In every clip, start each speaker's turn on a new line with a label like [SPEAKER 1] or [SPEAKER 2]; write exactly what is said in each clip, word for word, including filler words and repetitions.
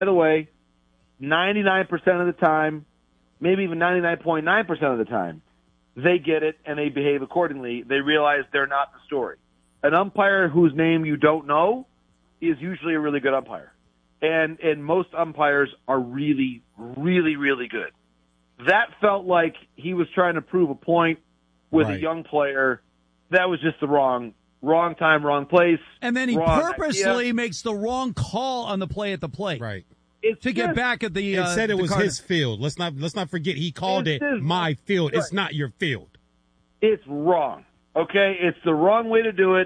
[SPEAKER 1] by the way, ninety-nine percent of the time, maybe even ninety-nine point nine percent of the time, they get it and they behave accordingly. They realize they're not the story. An umpire whose name you don't know is usually a really good umpire. And and most umpires are really, really, really good. That felt like he was trying to prove a point with right. a young player. That was just the wrong wrong time, wrong place.
[SPEAKER 2] And then he purposely idea. makes the wrong call on the play at the plate.
[SPEAKER 3] Right.
[SPEAKER 1] It's
[SPEAKER 2] to
[SPEAKER 1] just,
[SPEAKER 2] get back at the
[SPEAKER 3] It
[SPEAKER 2] uh,
[SPEAKER 3] said it
[SPEAKER 2] the
[SPEAKER 3] was
[SPEAKER 2] Cardinals.
[SPEAKER 3] his field. Let's not let's not forget he called
[SPEAKER 1] it's
[SPEAKER 3] it
[SPEAKER 1] his,
[SPEAKER 3] my field.
[SPEAKER 1] right.
[SPEAKER 3] It's not your field.
[SPEAKER 1] It's wrong. Okay? It's the wrong way to do it.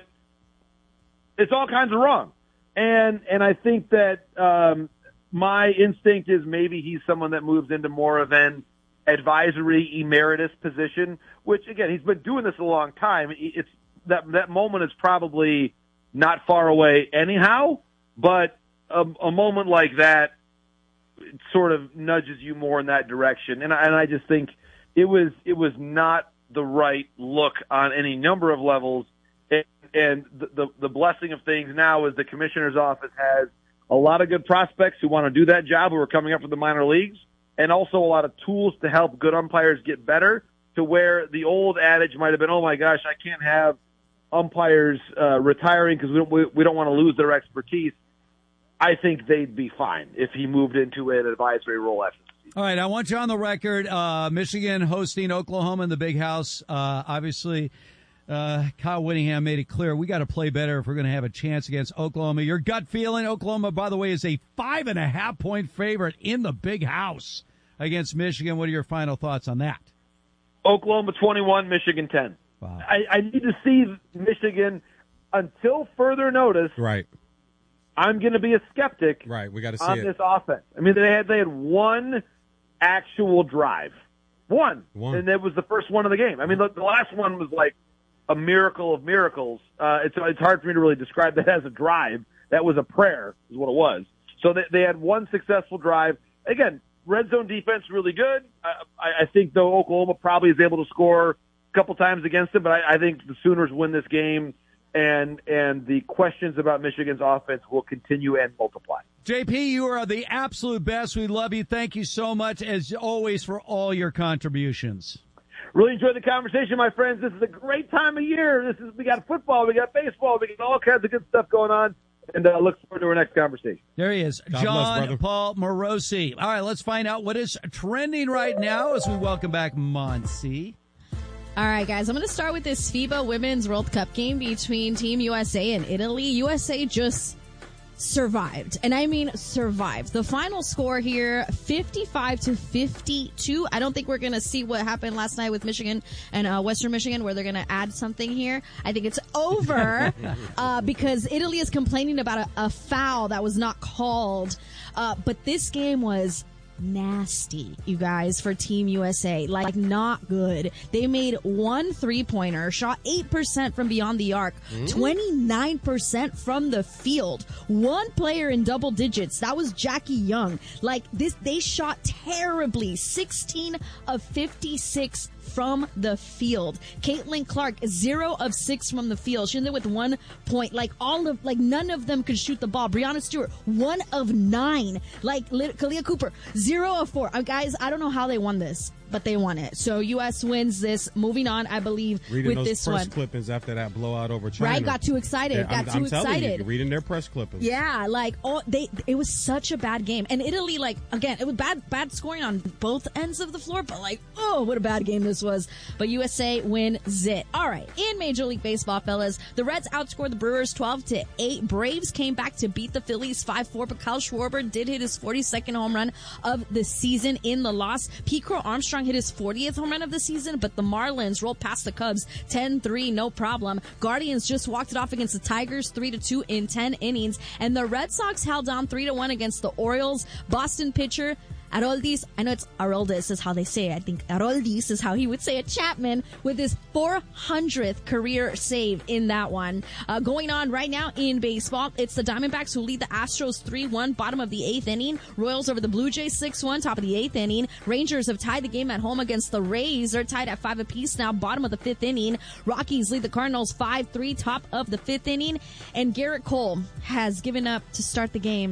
[SPEAKER 1] It's all kinds of wrong. And and I think that um, my instinct is maybe he's someone that moves into more of an advisory emeritus position, which, again, he's been doing this a long time. It's that that moment is probably not far away anyhow, but a, a moment like that sort of nudges you more in that direction. And I, and I just think it was it was not the right look on any number of levels. And, and the, the the blessing of things now is the commissioner's office has a lot of good prospects who want to do that job, who are coming up from the minor leagues, and also a lot of tools to help good umpires get better, to where the old adage might have been, oh my gosh, I can't have umpires uh, retiring because we don't, we, we don't want to lose their expertise. I think they'd be fine if he moved into an advisory role after the season.
[SPEAKER 2] All right, I want you on the record. Uh, Michigan hosting Oklahoma in the Big House. Uh, obviously, uh, Kyle Whittingham made it clear we got to play better if we're going to have a chance against Oklahoma. Your gut feeling, Oklahoma, by the way, is a five and a half point favorite in the Big House against Michigan. What are your final thoughts on that?
[SPEAKER 1] Oklahoma twenty-one, Michigan ten.
[SPEAKER 2] Wow.
[SPEAKER 1] I, I need to see Michigan until further notice.
[SPEAKER 3] Right.
[SPEAKER 1] I'm going to be a skeptic.
[SPEAKER 3] Right. We got to see
[SPEAKER 1] on
[SPEAKER 3] it.
[SPEAKER 1] this offense. I mean, they had they had one actual drive, one,
[SPEAKER 3] one.
[SPEAKER 1] and it was the first one of the game. I mean, the, the last one was like a miracle of miracles. Uh, it's it's hard for me to really describe that as a drive. That was a prayer, is what it was. So they they had one successful drive. Again, red zone defense really good. I, I think though Oklahoma probably is able to score a couple times against them, but I, I think the Sooners win this game. And and the questions about Michigan's offense will continue and multiply.
[SPEAKER 2] J P, you are the absolute best. We love you. Thank you so much, as always, for all your contributions.
[SPEAKER 1] Really enjoyed the conversation, my friends. This is a great time of year. This is we got football, we got baseball, we got all kinds of good stuff going on. And uh, look forward to our next conversation.
[SPEAKER 2] There he is,
[SPEAKER 3] God
[SPEAKER 2] John
[SPEAKER 3] bless,
[SPEAKER 2] Paul Morosi. All right, let's find out what is trending right now as we welcome back Monsi.
[SPEAKER 4] All right, guys, I'm going to start with this FIBA Women's World Cup game between Team U S A and Italy. U S A just survived, and I mean survived. The final score here, fifty-five to fifty-two. I don't think we're going to see what happened last night with Michigan and uh, Western Michigan, where they're going to add something here. I think it's over uh, because Italy is complaining about a, a foul that was not called. Uh, but this game was nasty, you guys, for Team U S A. Like, not good. They made one three-pointer, shot eight percent from beyond the arc, mm. twenty-nine percent from the field. One player in double digits. That was Jackie Young. Like, this, they shot terribly. sixteen of fifty-six from the field. Caitlin Clark, zero of six from the field. She ended with one point. Like, all of, like, none of them could shoot the ball. Breanna Stewart, one of nine. Like, Kalia Cooper, zero of four. Uh, guys, I don't know how they won this, but they won it. So U S wins this. Moving on, I believe,
[SPEAKER 3] reading
[SPEAKER 4] with
[SPEAKER 3] those
[SPEAKER 4] this
[SPEAKER 3] press
[SPEAKER 4] one.
[SPEAKER 3] clippings after that blowout over China.
[SPEAKER 4] Right, got too excited.
[SPEAKER 3] Yeah,
[SPEAKER 4] got
[SPEAKER 3] I'm,
[SPEAKER 4] too
[SPEAKER 3] I'm
[SPEAKER 4] excited.
[SPEAKER 3] You, reading their press clippings.
[SPEAKER 4] Yeah, like, oh, they. It was such a bad game, and Italy, like, again, it was bad, bad scoring on both ends of the floor. But like, oh, what a bad game this was. But U S A wins it. All right, in Major League Baseball, fellas, the Reds outscored the Brewers twelve to eight. Braves came back to beat the Phillies five four, but Kyle Schwarber did hit his forty-second home run of the season in the loss. Pete Crow Armstrong hit his fortieth home run of the season, but the Marlins rolled past the Cubs ten three, no problem. Guardians just walked it off against the Tigers three to two in ten innings, and the Red Sox held on three to one against the Orioles. Boston pitcher Aroldis, I know it's Aroldis is how they say it. I think Aroldis is how he would say it. Chapman with his four hundredth career save in that one. Uh, going on right now in baseball, it's the Diamondbacks who lead the Astros three one, bottom of the eighth inning. Royals over the Blue Jays six one, top of the eighth inning. Rangers have tied the game at home against the Rays. They're tied at five apiece now, bottom of the fifth inning. Rockies lead the Cardinals five three, top of the fifth inning. And Garrett Cole has given up to start the game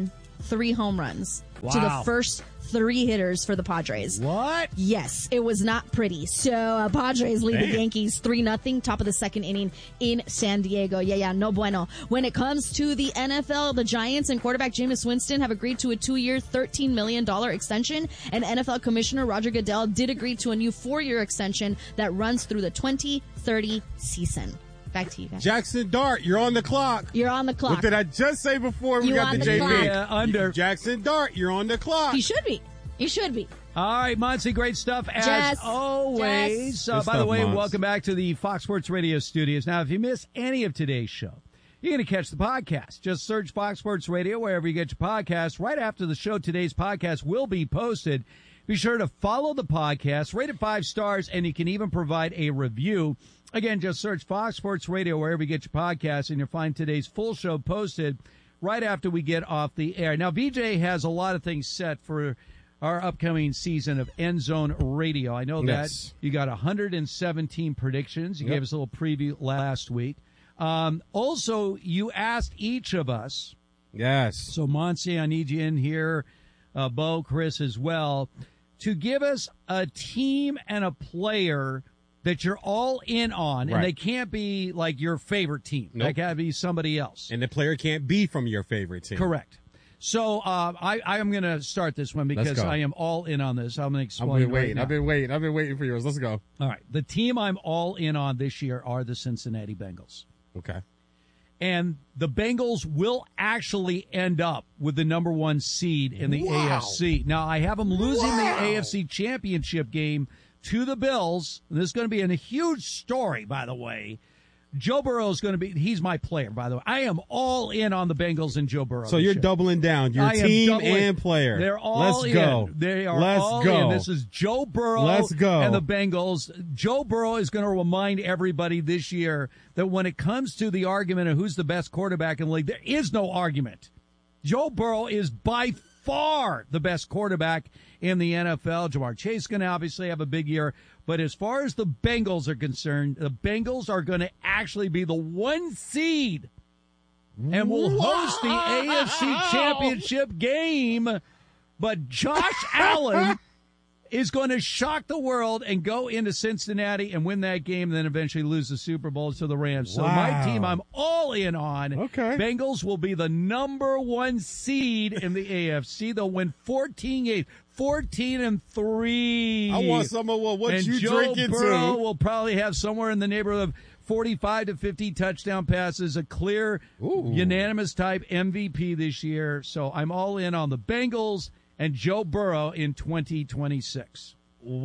[SPEAKER 4] three home runs to
[SPEAKER 2] Wow.
[SPEAKER 4] the first three hitters for the Padres.
[SPEAKER 2] What?
[SPEAKER 4] Yes, it was not pretty. So uh, Padres lead
[SPEAKER 3] Damn.
[SPEAKER 4] the Yankees three nothing, top of the second inning in San Diego. Yeah, yeah, no bueno. When it comes to the N F L, the Giants and quarterback Jameis Winston have agreed to a two-year, thirteen million dollars extension, and N F L Commissioner Roger Goodell did agree to a new four-year extension that runs through the twenty thirty season. Back to you guys.
[SPEAKER 3] Jackson Dart, you're on the clock.
[SPEAKER 4] You're on the clock.
[SPEAKER 3] What did I just say before we
[SPEAKER 4] You
[SPEAKER 3] got
[SPEAKER 4] on
[SPEAKER 3] the
[SPEAKER 4] the
[SPEAKER 3] J
[SPEAKER 4] clock.
[SPEAKER 3] B?
[SPEAKER 2] Yeah, under.
[SPEAKER 3] Jackson Dart, you're on the clock.
[SPEAKER 4] You should be. You should be.
[SPEAKER 2] All right, Muncie, great stuff as
[SPEAKER 4] Jess.
[SPEAKER 2] always.
[SPEAKER 4] Jess.
[SPEAKER 2] Uh,
[SPEAKER 3] Good
[SPEAKER 2] by the
[SPEAKER 3] stuff,
[SPEAKER 2] way,
[SPEAKER 3] Mons.
[SPEAKER 2] welcome back to the Fox Sports Radio studios. Now, if you miss any of today's show, you're going to catch the podcast. Just search Fox Sports Radio wherever you get your podcasts. Right after the show, today's podcast will be posted. Be sure to follow the podcast, rate it five stars, and you can even provide a review. Again, just search Fox Sports Radio wherever you get your podcasts, and you'll find today's full show posted right after we get off the air. Now, V J has a lot of things set for our upcoming season of End Zone Radio. I know
[SPEAKER 3] Yes.
[SPEAKER 2] that you got one hundred seventeen predictions. You
[SPEAKER 3] Yep.
[SPEAKER 2] gave us a little preview last week. Um, also, you asked each of us,
[SPEAKER 3] Yes.
[SPEAKER 2] so Monse, I need you in here, uh, Bo, Chris as well, to give us a team and a player that you're all in on,
[SPEAKER 3] Right.
[SPEAKER 2] and they can't be like your favorite team.
[SPEAKER 3] Nope.
[SPEAKER 2] They gotta be somebody else.
[SPEAKER 3] And the player can't be from your favorite team.
[SPEAKER 2] Correct. So uh, I, I am going to start this one because
[SPEAKER 3] go.
[SPEAKER 2] I am all in on this. I'm going to
[SPEAKER 3] I've
[SPEAKER 2] explain
[SPEAKER 3] been
[SPEAKER 2] right
[SPEAKER 3] waiting.
[SPEAKER 2] now.
[SPEAKER 3] I've been waiting. I've been waiting for yours. Let's go.
[SPEAKER 2] All right. The team I'm all in on this year are the Cincinnati Bengals.
[SPEAKER 3] Okay.
[SPEAKER 2] And the Bengals will actually end up with the number one seed in the
[SPEAKER 3] Wow.
[SPEAKER 2] A F C. Now, I have them losing
[SPEAKER 3] Wow.
[SPEAKER 2] the A F C Championship game to the Bills. And this is going to be a huge story, by the way. Joe Burrow is going to be, he's my player, by the way. I am all in on the Bengals and Joe Burrow.
[SPEAKER 3] So
[SPEAKER 2] this
[SPEAKER 3] you're
[SPEAKER 2] year.
[SPEAKER 3] doubling down. Your
[SPEAKER 2] I am
[SPEAKER 3] team
[SPEAKER 2] doubling-
[SPEAKER 3] and player.
[SPEAKER 2] They're all
[SPEAKER 3] Let's
[SPEAKER 2] in.
[SPEAKER 3] go.
[SPEAKER 2] They are
[SPEAKER 3] Let's
[SPEAKER 2] all
[SPEAKER 3] go.
[SPEAKER 2] in. This is Joe Burrow
[SPEAKER 3] Let's go.
[SPEAKER 2] and the Bengals. Joe Burrow is going to remind everybody this year that when it comes to the argument of who's the best quarterback in the league, there is no argument. Joe Burrow is by far the best quarterback in the N F L. Jamar Chase is going to obviously have a big year. But as far as the Bengals are concerned, the Bengals are going to actually be the one seed and will host the A F C Championship game. But Josh Allen is going to shock the world and go into Cincinnati and win that game and then eventually lose the Super Bowl to the Rams. So my
[SPEAKER 3] Wow.
[SPEAKER 2] team I'm all in on.
[SPEAKER 3] Okay.
[SPEAKER 2] Bengals will be the number one seed in the A F C. They'll win fourteen games. fourteen and three.
[SPEAKER 3] I want some of what, what
[SPEAKER 2] and
[SPEAKER 3] you
[SPEAKER 2] Joe
[SPEAKER 3] drinking
[SPEAKER 2] Burrow
[SPEAKER 3] to.
[SPEAKER 2] will probably have somewhere in the neighborhood of forty-five to fifty touchdown passes, a clear,
[SPEAKER 3] Ooh.
[SPEAKER 2] unanimous type M V P this year. So I'm all in on the Bengals and Joe Burrow in twenty twenty-six.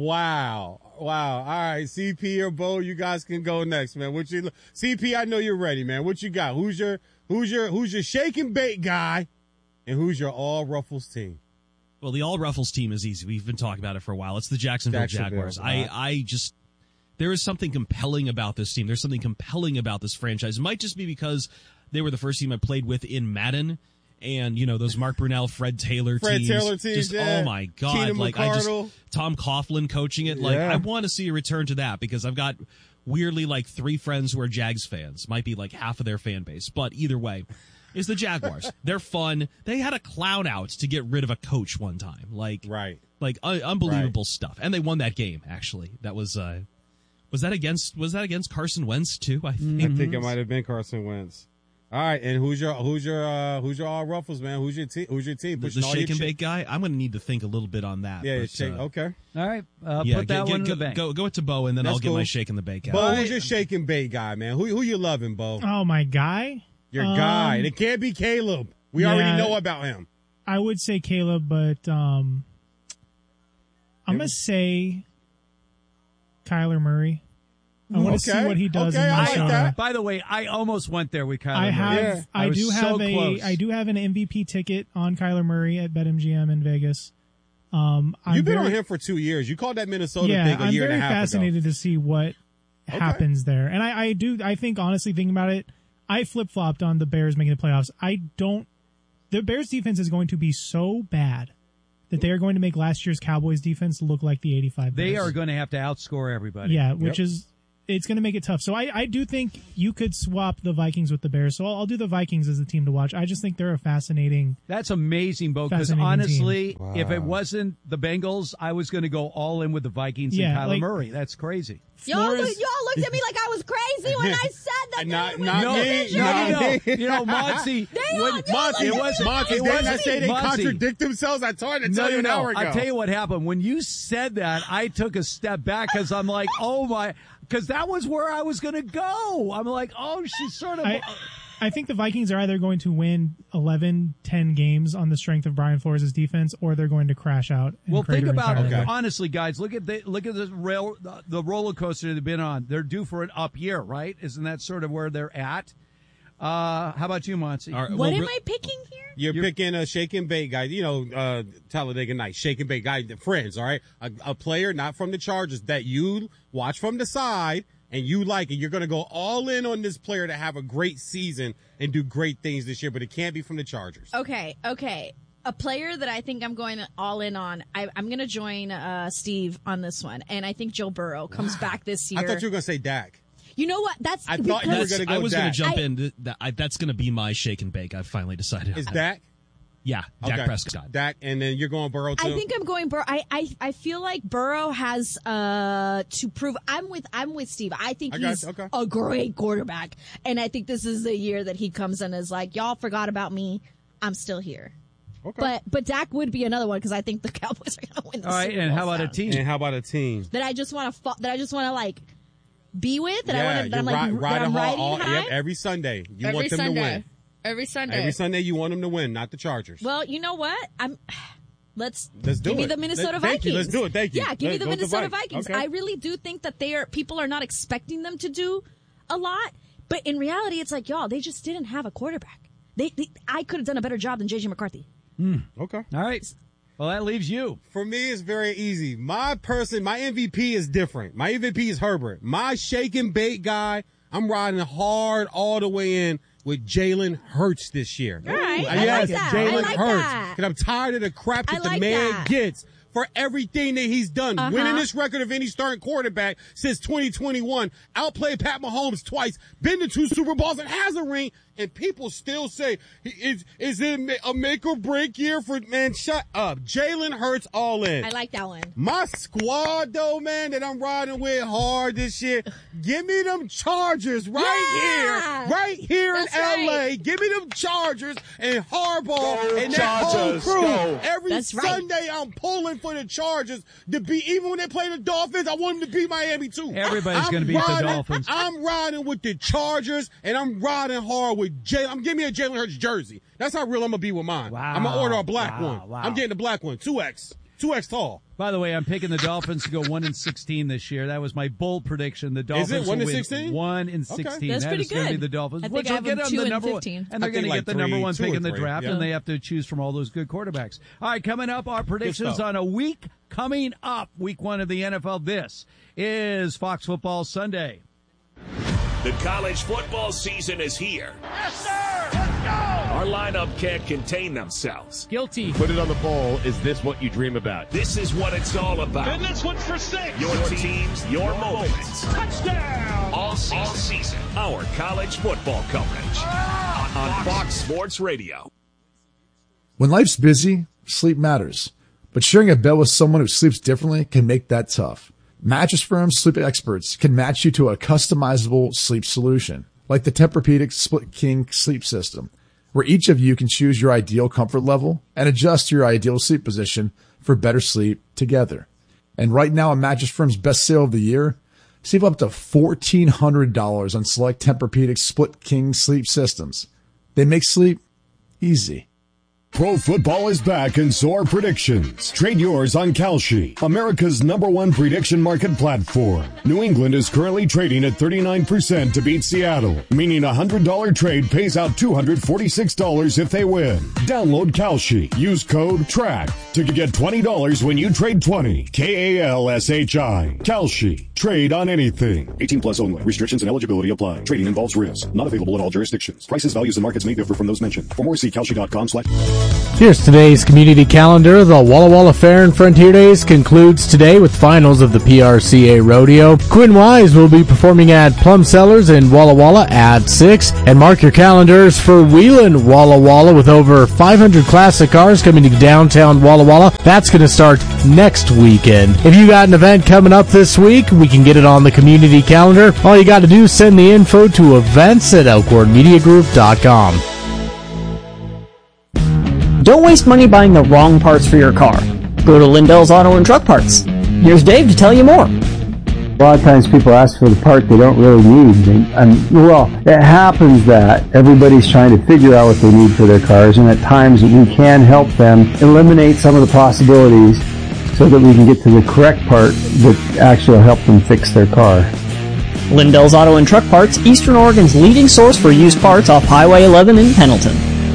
[SPEAKER 3] Wow. Wow. All right. C P or Bo, you guys can go next, man. What you C P, I know you're ready, man. What you got? Who's your who's your who's your shake and bake guy? And who's your all Ruffles team?
[SPEAKER 5] Well, the All Ruffles team is easy. We've been talking about it for a while. It's the Jacksonville,
[SPEAKER 3] Jacksonville,
[SPEAKER 5] Jaguars.
[SPEAKER 3] right.
[SPEAKER 5] I, I just, there is something compelling about this team. There's something compelling about this franchise. It might just be because they were the first team I played with in Madden. And, you know, those Mark Brunell, Fred Taylor
[SPEAKER 3] Fred
[SPEAKER 5] teams.
[SPEAKER 3] Taylor teams,
[SPEAKER 5] Just,
[SPEAKER 3] yeah.
[SPEAKER 5] oh my God.
[SPEAKER 3] Keenan
[SPEAKER 5] like, I just,
[SPEAKER 3] McCardle.
[SPEAKER 5] Tom Coughlin coaching it. Like,
[SPEAKER 3] Yeah.
[SPEAKER 5] I want to see a return to that because I've got weirdly like three friends who are Jags fans. Might be like half of their fan base. But either way, is the Jaguars. They're fun. They had a clown out to get rid of a coach one time. Like,
[SPEAKER 3] Right.
[SPEAKER 5] like un- unbelievable stuff. And they won that game, actually. That was, uh, was that against, was that against Carson Wentz too? I think.
[SPEAKER 3] I think it might have been Carson Wentz. All right, and who's your who's your uh, who's your all Ruffles, man? Who's your team? Who's your team?
[SPEAKER 5] The,
[SPEAKER 3] Pushing
[SPEAKER 5] the
[SPEAKER 3] all
[SPEAKER 5] shake
[SPEAKER 3] your
[SPEAKER 5] and
[SPEAKER 3] chi-
[SPEAKER 5] bake guy. I'm going to need to think a little bit on that.
[SPEAKER 3] Yeah,
[SPEAKER 5] but,
[SPEAKER 3] shake.
[SPEAKER 5] uh,
[SPEAKER 3] Okay.
[SPEAKER 2] All right. Uh,
[SPEAKER 5] yeah,
[SPEAKER 2] put
[SPEAKER 5] get-
[SPEAKER 2] that
[SPEAKER 5] get-
[SPEAKER 2] one in
[SPEAKER 5] go,
[SPEAKER 2] the bank.
[SPEAKER 5] Go, go it to Bo, and then
[SPEAKER 3] That's
[SPEAKER 5] I'll get
[SPEAKER 3] cool.
[SPEAKER 5] my shake and the bake out.
[SPEAKER 3] Bo, who's your shake and bake guy, man? Who who you loving, Bo?
[SPEAKER 6] Oh, my guy?
[SPEAKER 3] Your
[SPEAKER 6] Um,
[SPEAKER 3] guy. And it can't be Caleb. We
[SPEAKER 6] yeah.
[SPEAKER 3] already know about him.
[SPEAKER 6] I would say Caleb, but um, I'm going to say Kyler Murray. I want to
[SPEAKER 3] Okay.
[SPEAKER 6] see what he does
[SPEAKER 3] Okay,
[SPEAKER 6] in
[SPEAKER 3] I like
[SPEAKER 6] Minnesota.
[SPEAKER 3] that.
[SPEAKER 2] By the way, I almost went there with Kyler
[SPEAKER 6] I
[SPEAKER 2] Murray.
[SPEAKER 6] have,
[SPEAKER 3] Yeah.
[SPEAKER 6] I,
[SPEAKER 2] I was
[SPEAKER 6] do
[SPEAKER 2] so
[SPEAKER 6] have a,
[SPEAKER 2] close.
[SPEAKER 6] I do have an M V P ticket on Kyler Murray at BetMGM in Vegas. Um, I'm
[SPEAKER 3] You've been
[SPEAKER 6] very,
[SPEAKER 3] on him for two years. You called that Minnesota
[SPEAKER 6] yeah,
[SPEAKER 3] thing a
[SPEAKER 6] I'm
[SPEAKER 3] year
[SPEAKER 6] very
[SPEAKER 3] and a half
[SPEAKER 6] fascinated
[SPEAKER 3] ago.
[SPEAKER 6] to see what happens there. And I, I do, I think honestly, thinking about it, I flip flopped on the Bears making the playoffs. I don't. The Bears defense is going to be so bad that they are going to make last year's Cowboys defense look like the eighty-five.
[SPEAKER 2] They
[SPEAKER 6] Bears.
[SPEAKER 2] are going to have to outscore everybody.
[SPEAKER 6] Yeah, which
[SPEAKER 3] Yep.
[SPEAKER 6] is it's going to make it tough. So I, I do think you could swap the Vikings with the Bears. So I'll, I'll do the Vikings as the team to watch. I just think they're a fascinating.
[SPEAKER 2] That's amazing, Bo. Because honestly, wow. if it wasn't the Bengals, I was going to go all in with the Vikings yeah, and Kyler like, Murray. That's crazy.
[SPEAKER 4] Y'all, look, y'all looked at me like I was crazy when I said that.
[SPEAKER 3] not
[SPEAKER 4] they
[SPEAKER 3] not
[SPEAKER 2] no,
[SPEAKER 3] me.
[SPEAKER 2] No, no, no. You know, Monty.
[SPEAKER 3] Monty, it wasn't. Monty, didn't I say they
[SPEAKER 2] Monty.
[SPEAKER 3] contradict themselves? I tried to
[SPEAKER 2] no,
[SPEAKER 3] tell
[SPEAKER 2] no,
[SPEAKER 3] you an
[SPEAKER 2] no.
[SPEAKER 3] hour ago.
[SPEAKER 2] I'll tell you what happened. When you said that, I took a step back because I'm like, oh, my. Because that was where I was going to go. I'm like, oh, she's sort of.
[SPEAKER 6] I, I think the Vikings are either going to win eleven, ten games on the strength of Brian Flores' defense, or they're going to crash out. And
[SPEAKER 2] well, think about it.
[SPEAKER 3] Okay.
[SPEAKER 2] Honestly, guys, look at the look at the rail the roller coaster they've been on. They're due for an up year, right? Isn't that sort of where they're at? Uh, how about you, Monty?
[SPEAKER 4] Right, what well, am I picking here?
[SPEAKER 3] You're, You're picking a shake and bake guy. You know, uh, Talladega Nights, shake and bake guy, friends. All right, a, a player not from the Chargers that you watch from the side. And you like it, you're going to go all in on this player to have a great season and do great things this year, but it can't be from the Chargers.
[SPEAKER 4] Okay, okay. A player that I think I'm going all in on, I, I'm going to join uh, Steve on this one, and I think Joe Burrow comes wow. back this year.
[SPEAKER 3] I thought you were going to say Dak.
[SPEAKER 4] You know what? That's
[SPEAKER 3] I thought you were going to go
[SPEAKER 5] I was
[SPEAKER 3] going
[SPEAKER 5] to jump I, in. That, I, that's going to be my shake and bake. I've finally decided.
[SPEAKER 3] Is Dak?
[SPEAKER 5] Yeah, Dak
[SPEAKER 3] okay.
[SPEAKER 5] Prescott.
[SPEAKER 3] Dak, and then you're going Burrow too?
[SPEAKER 4] I think I'm going Burrow. I, I, I feel like Burrow has uh, to prove. I'm with I'm with Steve. I think
[SPEAKER 3] I
[SPEAKER 4] he's
[SPEAKER 3] okay.
[SPEAKER 4] a great quarterback, and I think this is the year that he comes in and is like, y'all forgot about me. I'm still here.
[SPEAKER 3] Okay.
[SPEAKER 4] But but Dak would be another one because I think the Cowboys are going to win the
[SPEAKER 2] All right,
[SPEAKER 4] Super
[SPEAKER 2] and
[SPEAKER 4] Bowl
[SPEAKER 2] how about
[SPEAKER 4] sound.
[SPEAKER 2] a team?
[SPEAKER 3] And how about a team
[SPEAKER 4] that I just want to fa- that I just want to like be with? That
[SPEAKER 3] yeah,
[SPEAKER 4] I want to. That I'm like
[SPEAKER 3] ride,
[SPEAKER 4] that
[SPEAKER 3] ride
[SPEAKER 4] I'm riding
[SPEAKER 3] all,
[SPEAKER 4] high?
[SPEAKER 3] yep, every Sunday. You
[SPEAKER 4] every
[SPEAKER 3] want them
[SPEAKER 4] Sunday.
[SPEAKER 3] to win.
[SPEAKER 4] Every Sunday.
[SPEAKER 3] Every Sunday you want them to win, not the Chargers.
[SPEAKER 4] Well, you know what? I'm. Let's,
[SPEAKER 3] Let's do
[SPEAKER 4] give
[SPEAKER 3] it.
[SPEAKER 4] me the Minnesota
[SPEAKER 3] Let,
[SPEAKER 4] Vikings.
[SPEAKER 3] Thank you. Let's do it. Thank you.
[SPEAKER 4] Yeah, give
[SPEAKER 3] Let's
[SPEAKER 4] me the Minnesota
[SPEAKER 3] Vikings.
[SPEAKER 4] Vikings.
[SPEAKER 3] Okay.
[SPEAKER 4] I really do think that they are people are not expecting them to do a lot, but in reality, it's like y'all. They just didn't have a quarterback. They, they I could have done a better job than J J McCarthy.
[SPEAKER 2] Mm.
[SPEAKER 3] Okay.
[SPEAKER 2] All right. Well, that leaves you.
[SPEAKER 3] For me, it's very easy. My person, my M V P is different. My M V P is Herbert. My shake and bake guy, I'm riding hard all the way in with Jalen Hurts this year.
[SPEAKER 4] All right.
[SPEAKER 3] Uh,
[SPEAKER 4] I
[SPEAKER 3] yes,
[SPEAKER 4] like that.
[SPEAKER 3] Jalen
[SPEAKER 4] I like
[SPEAKER 3] Hurts.
[SPEAKER 4] that.
[SPEAKER 3] And I'm tired of the crap that
[SPEAKER 4] I
[SPEAKER 3] the
[SPEAKER 4] like
[SPEAKER 3] man
[SPEAKER 4] that.
[SPEAKER 3] gets for everything that he's done.
[SPEAKER 4] Uh-huh.
[SPEAKER 3] Winning this record of any starting quarterback since twenty twenty-one. Outplayed Pat Mahomes twice. Been to two Super Bowls and has a ring. And people still say, is, is it a make or break year for, man, shut up. Jalen Hurts all in.
[SPEAKER 4] I like that one.
[SPEAKER 3] My squad, though, man, that I'm riding with hard this year, give me them Chargers right
[SPEAKER 4] Yeah.
[SPEAKER 3] here, right here
[SPEAKER 4] That's
[SPEAKER 3] in L A.
[SPEAKER 4] right.
[SPEAKER 3] Give me them Chargers and Harbaugh
[SPEAKER 7] Go
[SPEAKER 3] and that
[SPEAKER 7] Chargers,
[SPEAKER 3] whole crew.
[SPEAKER 7] go.
[SPEAKER 3] Every
[SPEAKER 4] That's right.
[SPEAKER 3] Sunday, I'm pulling for the Chargers to beat, even when they play the Dolphins, I want them to beat Miami, too.
[SPEAKER 2] Everybody's
[SPEAKER 3] I'm
[SPEAKER 2] going to beat
[SPEAKER 3] riding,
[SPEAKER 2] the Dolphins.
[SPEAKER 3] I'm riding with the Chargers, and I'm riding hard with Jalen. I'm giving me a Jalen Hurts jersey. That's how real I'm going to be with mine.
[SPEAKER 2] Wow.
[SPEAKER 3] I'm going to order a black
[SPEAKER 2] Wow,
[SPEAKER 3] one.
[SPEAKER 2] wow.
[SPEAKER 3] I'm getting the black one, two X. two X tall.
[SPEAKER 2] By the way, I'm picking the Dolphins to go one and sixteen this year. That was my bold prediction. The Dolphins
[SPEAKER 3] Is it one
[SPEAKER 2] will
[SPEAKER 3] and
[SPEAKER 2] win
[SPEAKER 3] sixteen?
[SPEAKER 2] one and sixteen.
[SPEAKER 4] That's
[SPEAKER 2] That
[SPEAKER 4] pretty
[SPEAKER 2] is going to be
[SPEAKER 4] good.
[SPEAKER 2] the Dolphins,
[SPEAKER 4] I think
[SPEAKER 2] which
[SPEAKER 4] I
[SPEAKER 2] will
[SPEAKER 4] have
[SPEAKER 2] get
[SPEAKER 4] them
[SPEAKER 2] them
[SPEAKER 4] two
[SPEAKER 2] the
[SPEAKER 4] and
[SPEAKER 2] number one,
[SPEAKER 4] fifteen.
[SPEAKER 2] and they're
[SPEAKER 3] I
[SPEAKER 2] going to
[SPEAKER 3] think
[SPEAKER 2] get the
[SPEAKER 3] like
[SPEAKER 2] number
[SPEAKER 3] three-
[SPEAKER 2] one
[SPEAKER 3] two
[SPEAKER 2] pick
[SPEAKER 3] or
[SPEAKER 2] in the
[SPEAKER 3] three,
[SPEAKER 2] draft,
[SPEAKER 3] yeah.
[SPEAKER 2] and they have to choose from all those good quarterbacks. All right, coming up, our predictions
[SPEAKER 3] stuff.
[SPEAKER 2] on a week coming up, week one of the N F L. This is Fox Football Sunday.
[SPEAKER 7] The college football season is here. Yes, sir! Let's go! Our lineup can't contain themselves.
[SPEAKER 2] Guilty.
[SPEAKER 8] Put it on the bowl. Is this what you dream about?
[SPEAKER 7] This is what it's all about.
[SPEAKER 9] And this one's for six.
[SPEAKER 7] Your teams, your moments.
[SPEAKER 9] Touchdown!
[SPEAKER 7] All season, all season. Our college football coverage on Fox Sports Radio.
[SPEAKER 10] When life's busy, sleep matters. But sharing a bed with someone who sleeps differently can make that tough. Mattress Firm's sleep experts can match you to a customizable sleep solution, like the Tempur-Pedic Split King sleep system, where each of you can choose your ideal comfort level and adjust your ideal sleep position for better sleep together. And right now, on Mattress Firm's best sale of the year, save up to fourteen hundred dollars on select Tempur-Pedic Split King sleep systems. They make sleep easy.
[SPEAKER 11] Pro football is back and so are predictions. Trade yours on Kalshi, America's number one prediction market platform. New England is currently trading at thirty-nine percent to beat Seattle, meaning a one hundred dollars trade pays out two hundred forty-six dollars if they win. Download Kalshi. Use code TRACK to get twenty dollars when you trade twenty. K A L S H I. Kalshi. Trade on anything. eighteen plus only. Restrictions and eligibility apply. Trading involves risk. Not available in all jurisdictions. Prices, values, and markets may differ from those mentioned. For more, see Kalshi dot com slash.
[SPEAKER 12] Here's today's community calendar. The Walla Walla Fair and Frontier Days concludes today with finals of the P R C A Rodeo. Quinn Wise will be performing at Plum Cellars in Walla Walla at six. And mark your calendars for Wheeling Walla Walla with over five hundred classic cars coming to downtown Walla Walla. That's going to start next weekend. If you got an event coming up this week, we can get it on the community calendar. All you got to do is send the info to events at elkhorn media group dot com.
[SPEAKER 13] Don't waste money buying the wrong parts for your car. Go to Lindell's Auto and Truck Parts. Here's Dave to tell you more.
[SPEAKER 14] A lot of times people ask for the part they don't really need. And, and, well, it happens that everybody's trying to figure out what they need for their cars, and at times we can help them eliminate some of the possibilities so that we can get to the correct part that actually will help them fix their car.
[SPEAKER 13] Lindell's Auto and Truck Parts, Eastern Oregon's leading source for used parts off Highway eleven in Pendleton.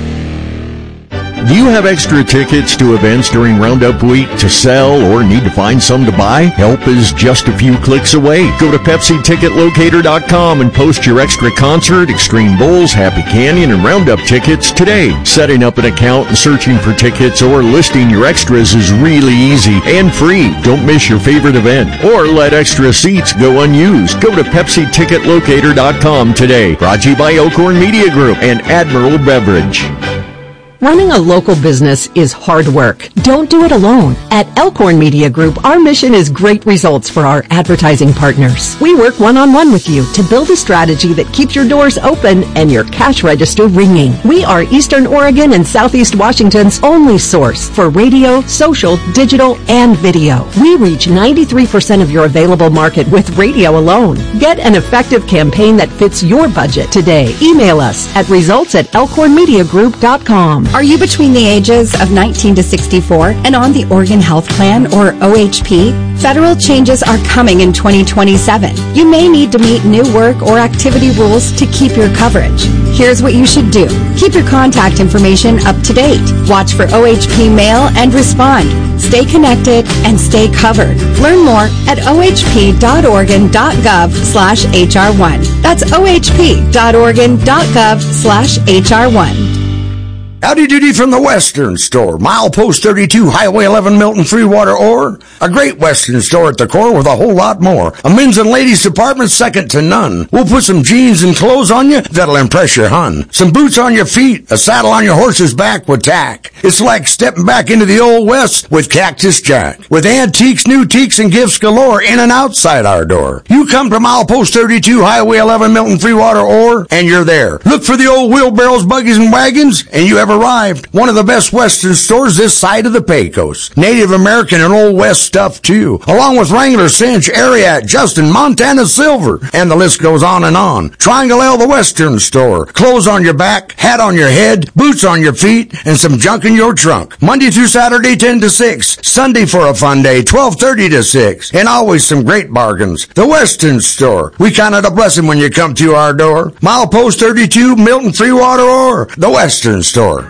[SPEAKER 15] Do you have extra tickets to events during Roundup Week to sell or need to find some to buy? Help is just a few clicks away. Go to Pepsi Ticket Locator dot com and post your extra concert, Extreme Bulls, Happy Canyon, and Roundup tickets today. Setting up an account and searching for tickets or listing your extras is really easy and free. Don't miss your favorite event or let extra seats go unused. Go to Pepsi Ticket Locator dot com today. Brought to you by Elkhorn Media Group and Admiral Beverage.
[SPEAKER 16] Running a local business is hard work. Don't do it alone. At Elkhorn Media Group, our mission is great results for our advertising partners. We work one-on-one with you to build a strategy that keeps your doors open and your cash register ringing. We are Eastern Oregon and Southeast Washington's only source for radio, social, digital, and video. We reach ninety-three percent of your available market with radio alone. Get an effective campaign that fits your budget today. Email us at results at elkhorn media group dot com.
[SPEAKER 17] Are you between the ages of nineteen to sixty-four and on the Oregon Health Plan or O H P? Federal changes are coming in twenty twenty-seven. You may need to meet new work or activity rules to keep your coverage. Here's what you should do. Keep your contact information up to date. Watch for O H P mail and respond. Stay connected and stay covered. Learn more at o h p dot oregon dot gov slash h r one. That's o h p dot oregon dot gov slash h r one.
[SPEAKER 18] Howdy doody from the Western Store. Milepost thirty-two, Highway eleven, Milton, Freewater, Ore. A great Western store at the core with a whole lot more. A men's and ladies department second to none. We'll put some jeans and clothes on you that'll impress your hun. Some boots on your feet, a saddle on your horse's back with tack. It's like stepping back into the old West with Cactus Jack. With antiques, new teaks, and gifts galore in and outside our door. You come to Milepost thirty-two, Highway eleven, Milton, Freewater, Ore, and you're there. Look for the old wheelbarrows, buggies, and wagons, and you have arrived. One of the best Western stores this side of the Pecos. Native American and Old West stuff too, along with Wrangler, Cinch, Ariat, Justin, Montana Silver, and the list goes on and on. Triangle L, the Western Store. Clothes on your back, hat on your head, boots on your feet, and some junk in your trunk. Monday through Saturday, ten to six. Sunday for a fun day, twelve thirty to six. And always some great bargains. The Western Store. We count it a blessing when you come to our door. Milepost thirty-two, Milton, Freewater, or the Western Store.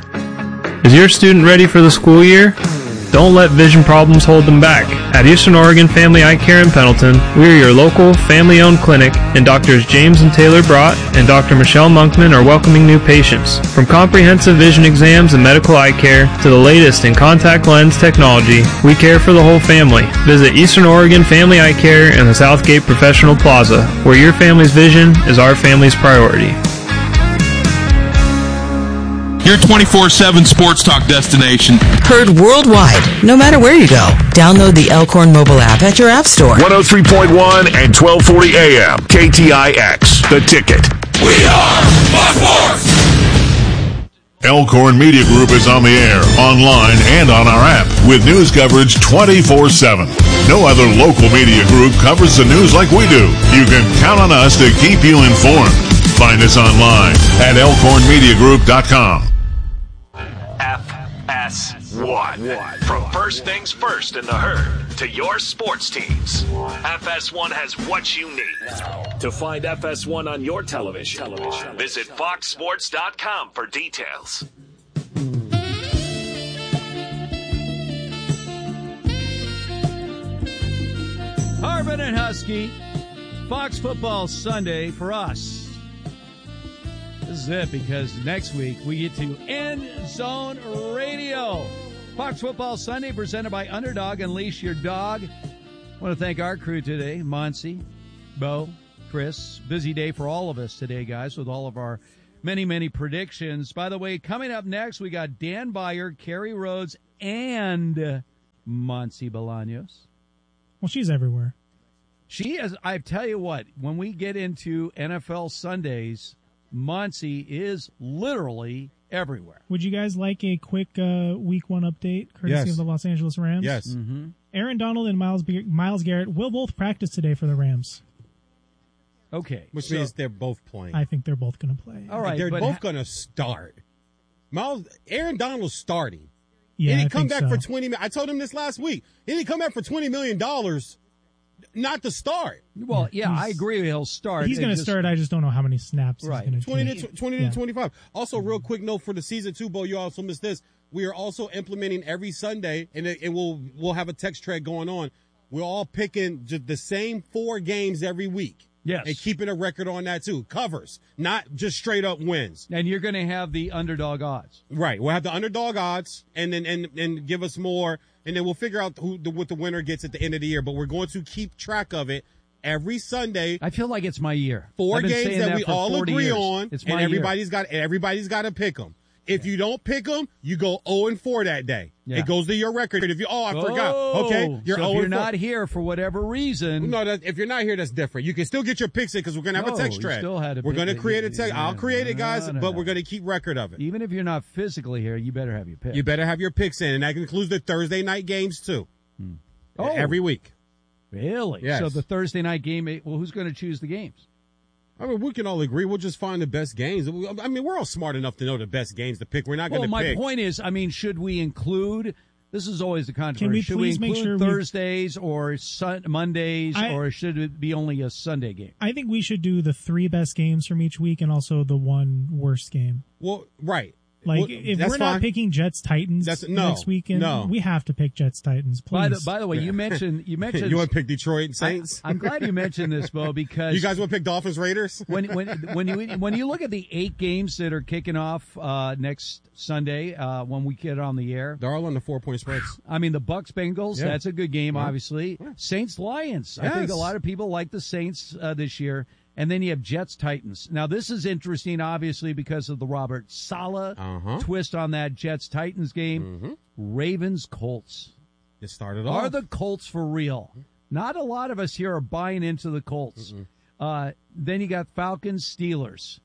[SPEAKER 19] Is your student ready for the school year? Don't let vision problems hold them back. At Eastern Oregon Family Eye Care in Pendleton, we are your local, family-owned clinic, and Doctors James and Taylor Brott and Doctor Michelle Monkman are welcoming new patients. From comprehensive vision exams and medical eye care to the latest in contact lens technology, we care for the whole family. Visit Eastern Oregon Family Eye Care in the Southgate Professional Plaza, where your family's vision is our family's priority.
[SPEAKER 20] Your twenty-four seven sports talk destination.
[SPEAKER 21] Heard worldwide, no matter where you go. Download the Elkhorn mobile app at your app store.
[SPEAKER 7] one oh three point one and twelve forty A M. K T I X, The Ticket.
[SPEAKER 9] We are Fox Sports!
[SPEAKER 22] Elkhorn Media Group is on the air, online, and on our app with news coverage twenty-four seven. No other local media group covers the news like we do. You can count on us to keep you informed. Find us online at elkhorn media group dot com.
[SPEAKER 7] F S one. From first things first in the herd to your sports teams, F S one has what you need. To find F S one on your television, visit fox sports dot com for details.
[SPEAKER 2] All Marvin and Husky, Fox Football Sunday for us. This is it because next week we get to End Zone Radio. Fox Football Sunday presented by Underdog. Unleash your dog. I want to thank our crew today, Monty, Bo, Chris. Busy day for all of us today, guys, with all of our many, many predictions. By the way, coming up next, we got Dan Byer, Kerry Rhodes, and Monty Bolaños.
[SPEAKER 1] Well, she's everywhere.
[SPEAKER 2] She is. I tell you what, when we get into N F L Sundays, Monty is literally everywhere.
[SPEAKER 1] Would you guys like a quick uh, week one update, courtesy
[SPEAKER 3] Yes.
[SPEAKER 1] of the Los Angeles Rams?
[SPEAKER 3] Yes.
[SPEAKER 2] Mm-hmm.
[SPEAKER 1] Aaron Donald and Miles Be- Miles Garrett will both practice today for the Rams.
[SPEAKER 2] Okay.
[SPEAKER 3] Which
[SPEAKER 2] so-
[SPEAKER 3] means they're both playing.
[SPEAKER 1] I think they're both going to play.
[SPEAKER 2] All right.
[SPEAKER 3] They're
[SPEAKER 2] but
[SPEAKER 3] both
[SPEAKER 2] ha-
[SPEAKER 3] going to start. Miles, Aaron Donald's starting.
[SPEAKER 1] Yeah,
[SPEAKER 3] he
[SPEAKER 1] I
[SPEAKER 3] didn't come
[SPEAKER 1] think
[SPEAKER 3] back
[SPEAKER 1] so.
[SPEAKER 3] for twenty. mi- I told him this last week. He didn't come back for twenty million dollars, not to start.
[SPEAKER 2] Well, yeah, I agree. He'll start.
[SPEAKER 1] He's
[SPEAKER 2] It
[SPEAKER 1] going to
[SPEAKER 2] just-
[SPEAKER 1] start. I just don't know how many snaps
[SPEAKER 2] Right.
[SPEAKER 1] he's going to
[SPEAKER 3] twenty
[SPEAKER 1] take.
[SPEAKER 3] to twenty
[SPEAKER 1] Yeah.
[SPEAKER 3] to twenty-five. Also, real quick note for the season two, Bo, you also missed this. We are also implementing every Sunday, and it, it will we'll have a text thread going on. We're all picking just the same four games every week.
[SPEAKER 2] Yes.
[SPEAKER 3] And keeping a record on that too. Covers, not just straight up wins.
[SPEAKER 2] And you're going to have the underdog odds.
[SPEAKER 3] Right. We'll have the underdog odds and then and, and give us more, and then we'll figure out who the, what the winner gets at the end of the year. But we're going to keep track of it every Sunday.
[SPEAKER 2] I feel like it's my year.
[SPEAKER 3] Four
[SPEAKER 2] I've been
[SPEAKER 3] games
[SPEAKER 2] saying
[SPEAKER 3] that,
[SPEAKER 2] that
[SPEAKER 3] we
[SPEAKER 2] for
[SPEAKER 3] all
[SPEAKER 2] forty
[SPEAKER 3] agree
[SPEAKER 2] years.
[SPEAKER 3] on,
[SPEAKER 2] It's
[SPEAKER 3] and
[SPEAKER 2] my year.
[SPEAKER 3] everybody's got everybody's got to pick them. If you don't pick them, you go zero and four that day.
[SPEAKER 2] Yeah.
[SPEAKER 3] It goes to your record. If you oh I forgot, okay, you're
[SPEAKER 2] so
[SPEAKER 3] zero
[SPEAKER 2] if you're
[SPEAKER 3] and four.
[SPEAKER 2] not here for whatever reason.
[SPEAKER 3] No, that, if you're not here, that's different. You can still get your picks in because we're going to have
[SPEAKER 2] No,
[SPEAKER 3] a text
[SPEAKER 2] you
[SPEAKER 3] thread.
[SPEAKER 2] still had to
[SPEAKER 3] we're
[SPEAKER 2] pick
[SPEAKER 3] going to
[SPEAKER 2] it.
[SPEAKER 3] create a text. I'll create it, guys,
[SPEAKER 2] No, no,
[SPEAKER 3] but
[SPEAKER 2] no.
[SPEAKER 3] we're going to keep record of it.
[SPEAKER 2] Even if you're not physically here, you better have your pick.
[SPEAKER 3] You better have your picks in, and that includes the Thursday night games too.
[SPEAKER 2] Oh.
[SPEAKER 3] Every week.
[SPEAKER 2] Really?
[SPEAKER 3] Yes.
[SPEAKER 2] So the Thursday night game, well, who's going to choose the games?
[SPEAKER 3] I mean, we can all agree. We'll just find the best games. I mean, we're all smart enough to know the best games to pick. We're not
[SPEAKER 2] Well,
[SPEAKER 3] going to
[SPEAKER 2] my
[SPEAKER 3] pick.
[SPEAKER 2] point is, I mean, should we include? This is always the controversy.
[SPEAKER 1] we
[SPEAKER 2] should we
[SPEAKER 1] please make
[SPEAKER 2] include
[SPEAKER 1] sure we-
[SPEAKER 2] Thursdays or sun, Mondays,
[SPEAKER 1] I-
[SPEAKER 2] or should it be only a Sunday game?
[SPEAKER 1] I think we should do the three best games from each week and also the one worst game.
[SPEAKER 3] Well, right.
[SPEAKER 1] Like,
[SPEAKER 3] Well,
[SPEAKER 1] if
[SPEAKER 3] that's
[SPEAKER 1] we're not
[SPEAKER 3] fine.
[SPEAKER 1] picking Jets Titans
[SPEAKER 3] That's- no,
[SPEAKER 1] next weekend,
[SPEAKER 3] no.
[SPEAKER 1] we have to pick Jets Titans. Please.
[SPEAKER 2] By the, by the way, you mentioned you mentioned
[SPEAKER 3] You want to pick Detroit and Saints?
[SPEAKER 2] I, am glad you mentioned this, Bo, because
[SPEAKER 3] You guys want to pick Dolphins Raiders?
[SPEAKER 2] when when when you when you look at the eight games that are kicking off uh, next Sunday uh, when we get on the air,
[SPEAKER 3] They're all on the four point spreads.
[SPEAKER 2] I mean the Bucks Bengals.
[SPEAKER 3] Yeah.
[SPEAKER 2] That's a good game,
[SPEAKER 3] Yeah.
[SPEAKER 2] obviously. Saints Lions. I think
[SPEAKER 3] Yes.
[SPEAKER 2] a lot of people like the Saints uh, this year. And then you have Jets Titans. Now this is interesting, obviously, because of the Robert Saleh
[SPEAKER 3] Uh-huh.
[SPEAKER 2] twist on that Jets Titans game.
[SPEAKER 3] Mm-hmm.
[SPEAKER 2] Ravens Colts.
[SPEAKER 3] It started
[SPEAKER 2] Are
[SPEAKER 3] off.
[SPEAKER 2] the Colts for real? Not a lot of us here are buying into the Colts. Uh, then you got Falcons, Steelers.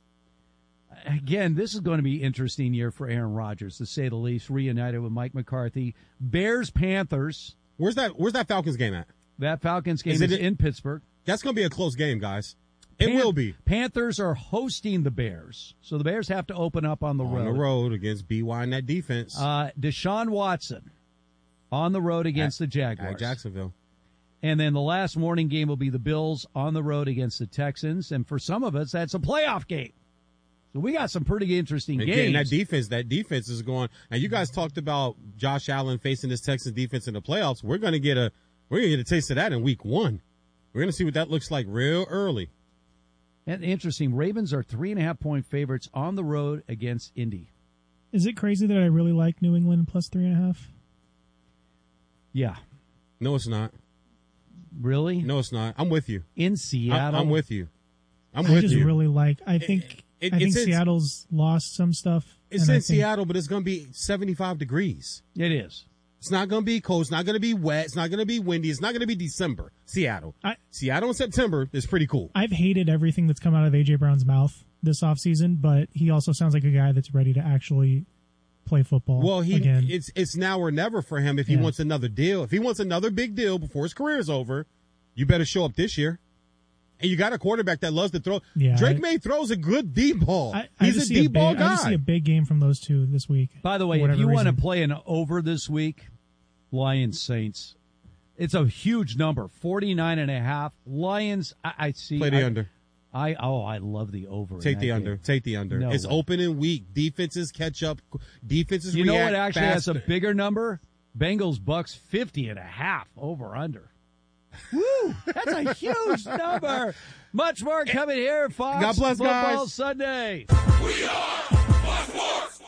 [SPEAKER 2] Again, this is going to be an interesting year for Aaron Rodgers, to say the least, reunited with Mike McCarthy. Bears, Panthers.
[SPEAKER 3] Where's that? Where's that Falcons game at?
[SPEAKER 2] That Falcons game
[SPEAKER 3] Is
[SPEAKER 2] is,
[SPEAKER 3] it-
[SPEAKER 2] in Pittsburgh.
[SPEAKER 3] That's going to be a close game, guys. It
[SPEAKER 2] Pan-
[SPEAKER 3] will be
[SPEAKER 2] Panthers are hosting the Bears, so the Bears have to open up on the
[SPEAKER 3] on
[SPEAKER 2] road.
[SPEAKER 3] the road against B Y and that defense.
[SPEAKER 2] Uh, Deshaun Watson on the road against the Jaguars.
[SPEAKER 3] At Jacksonville.
[SPEAKER 2] And then the last morning game will be the Bills on the road against the Texans. And for some of us, that's a playoff game. So we got some pretty interesting
[SPEAKER 3] Again,
[SPEAKER 2] games.
[SPEAKER 3] that defense, that defense is going. And you guys talked about Josh Allen facing this Texans defense in the playoffs. We're going to get a, we're going to get a taste of that in week one. We're going to see what that looks like real early.
[SPEAKER 2] And interesting, Ravens are three and a half point favorites on the road against Indy.
[SPEAKER 1] Is it crazy that I really like New England plus three and a half?
[SPEAKER 2] Yeah.
[SPEAKER 3] No, it's not.
[SPEAKER 2] Really?
[SPEAKER 3] No, it's not. I'm with you.
[SPEAKER 2] In
[SPEAKER 3] I'm,
[SPEAKER 2] Seattle?
[SPEAKER 3] I'm with you. I'm
[SPEAKER 1] I
[SPEAKER 3] with
[SPEAKER 1] just
[SPEAKER 3] you.
[SPEAKER 1] really like. I think.
[SPEAKER 3] it-
[SPEAKER 1] I think
[SPEAKER 3] it's in-
[SPEAKER 1] Seattle's lost some stuff.
[SPEAKER 3] It's
[SPEAKER 1] and I
[SPEAKER 3] in
[SPEAKER 1] think-
[SPEAKER 3] Seattle, but it's going to be seventy-five degrees.
[SPEAKER 2] It is.
[SPEAKER 3] It's not going to be cold. It's not going to be wet. It's not going to be windy. It's not going to be December. Seattle.
[SPEAKER 1] I-
[SPEAKER 3] Seattle in September is pretty cool.
[SPEAKER 1] I've hated everything that's come out of A J Brown's mouth this offseason, but he also sounds like a guy that's ready to actually play football.
[SPEAKER 3] Well, he
[SPEAKER 1] again.
[SPEAKER 3] it's it's now or never for him if he
[SPEAKER 1] Yeah.
[SPEAKER 3] wants another deal. If he wants another big deal before his career is over, you better show up this year. And you got a quarterback that loves to throw.
[SPEAKER 1] Yeah,
[SPEAKER 3] Drake
[SPEAKER 1] I-
[SPEAKER 3] May throws a good deep ball.
[SPEAKER 1] I, I
[SPEAKER 3] He's
[SPEAKER 1] just
[SPEAKER 3] a
[SPEAKER 1] see
[SPEAKER 3] deep ball
[SPEAKER 1] big, I just see
[SPEAKER 3] guy.
[SPEAKER 1] a big game from those two this week.
[SPEAKER 2] By the way,
[SPEAKER 1] for
[SPEAKER 2] if
[SPEAKER 1] whatever
[SPEAKER 2] you want to
[SPEAKER 1] reason.
[SPEAKER 2] play an over this week, Lions Saints, it's a huge number, forty-nine and a half. Lions, I, I see.
[SPEAKER 3] Play the
[SPEAKER 2] I,
[SPEAKER 3] under.
[SPEAKER 2] I oh, I love the over. in
[SPEAKER 3] Take
[SPEAKER 2] that
[SPEAKER 3] the
[SPEAKER 2] game.
[SPEAKER 3] under. Take the under.
[SPEAKER 2] No
[SPEAKER 3] it's
[SPEAKER 2] way.
[SPEAKER 3] open and weak. Defenses catch up. Defenses
[SPEAKER 2] You know
[SPEAKER 3] react
[SPEAKER 2] what actually
[SPEAKER 3] faster.
[SPEAKER 2] has a bigger number? Bengals Bucks fifty and a half over under. Woo! That's a huge number. Much more coming here, Fox.
[SPEAKER 3] God bless,
[SPEAKER 2] Football
[SPEAKER 3] guys.
[SPEAKER 2] Sunday.
[SPEAKER 9] We are Fox Sports.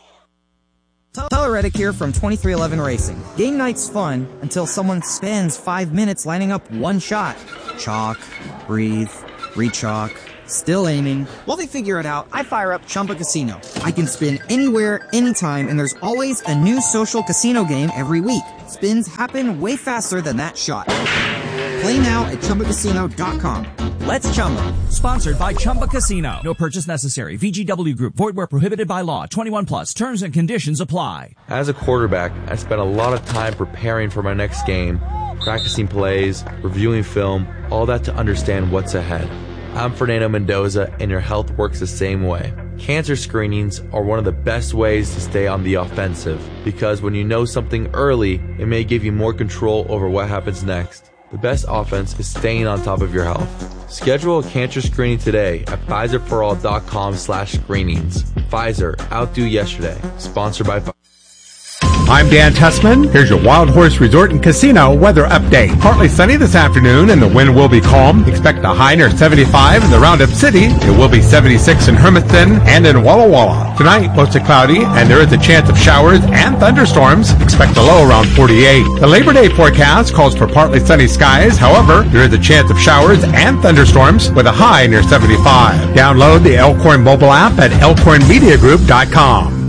[SPEAKER 5] Tyler Reddick here from twenty-three eleven Racing. Game night's fun until someone spends five minutes lining up one shot. Chalk, breathe, re-chalk, still aiming. While they figure it out, I fire up Chumba Casino. I can spin anywhere, anytime, and there's always a new social casino game every week. Spins happen way faster than that shot. Play now at Chumba Casino dot com. Let's Chumba.
[SPEAKER 6] Sponsored by Chumba Casino. No purchase necessary. V G W Group. Void where prohibited by law. twenty-one plus. Terms and conditions apply.
[SPEAKER 23] As a quarterback, I spent a lot of time preparing for my next game, practicing plays, reviewing film, all that to understand what's ahead. I'm Fernando Mendoza, and your health works the same way. Cancer screenings are one of the best ways to stay on the offensive, because when you know something early, it may give you more control over what happens next. The best offense is staying on top of your health. Schedule a cancer screening today at Pfizer for all dot com slash screenings. Pfizer, outdo yesterday. Sponsored by Pfizer.
[SPEAKER 24] I'm Dan Tessman. Here's your Wild Horse Resort and Casino weather update. Partly sunny this afternoon and the wind will be calm. Expect a high near seventy-five in the Roundup City. It will be seventy-six in Hermiston and in Walla Walla. Tonight, mostly cloudy and there is a chance of showers and thunderstorms. Expect a low around forty-eight. The Labor Day forecast calls for partly sunny skies. However, there is a chance of showers and thunderstorms with a high near seventy-five. Download the Elkhorn mobile app at elkhorn media group dot com.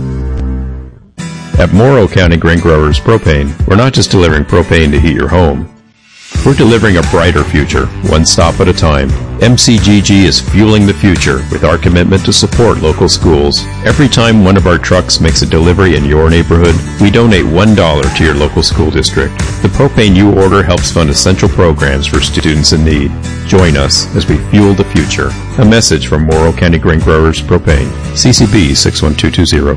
[SPEAKER 25] At Morrow County Grain Growers Propane, we're not just delivering propane to heat your home. We're delivering a brighter future, one stop at a time. M C G G is fueling the future with our commitment to support local schools. Every time one of our trucks makes a delivery in your neighborhood, we donate one dollar to your local school district. The propane you order helps fund essential programs for students in need. Join us as we fuel the future. A message from Morrow County Grain Growers Propane. C C B six one two two zero.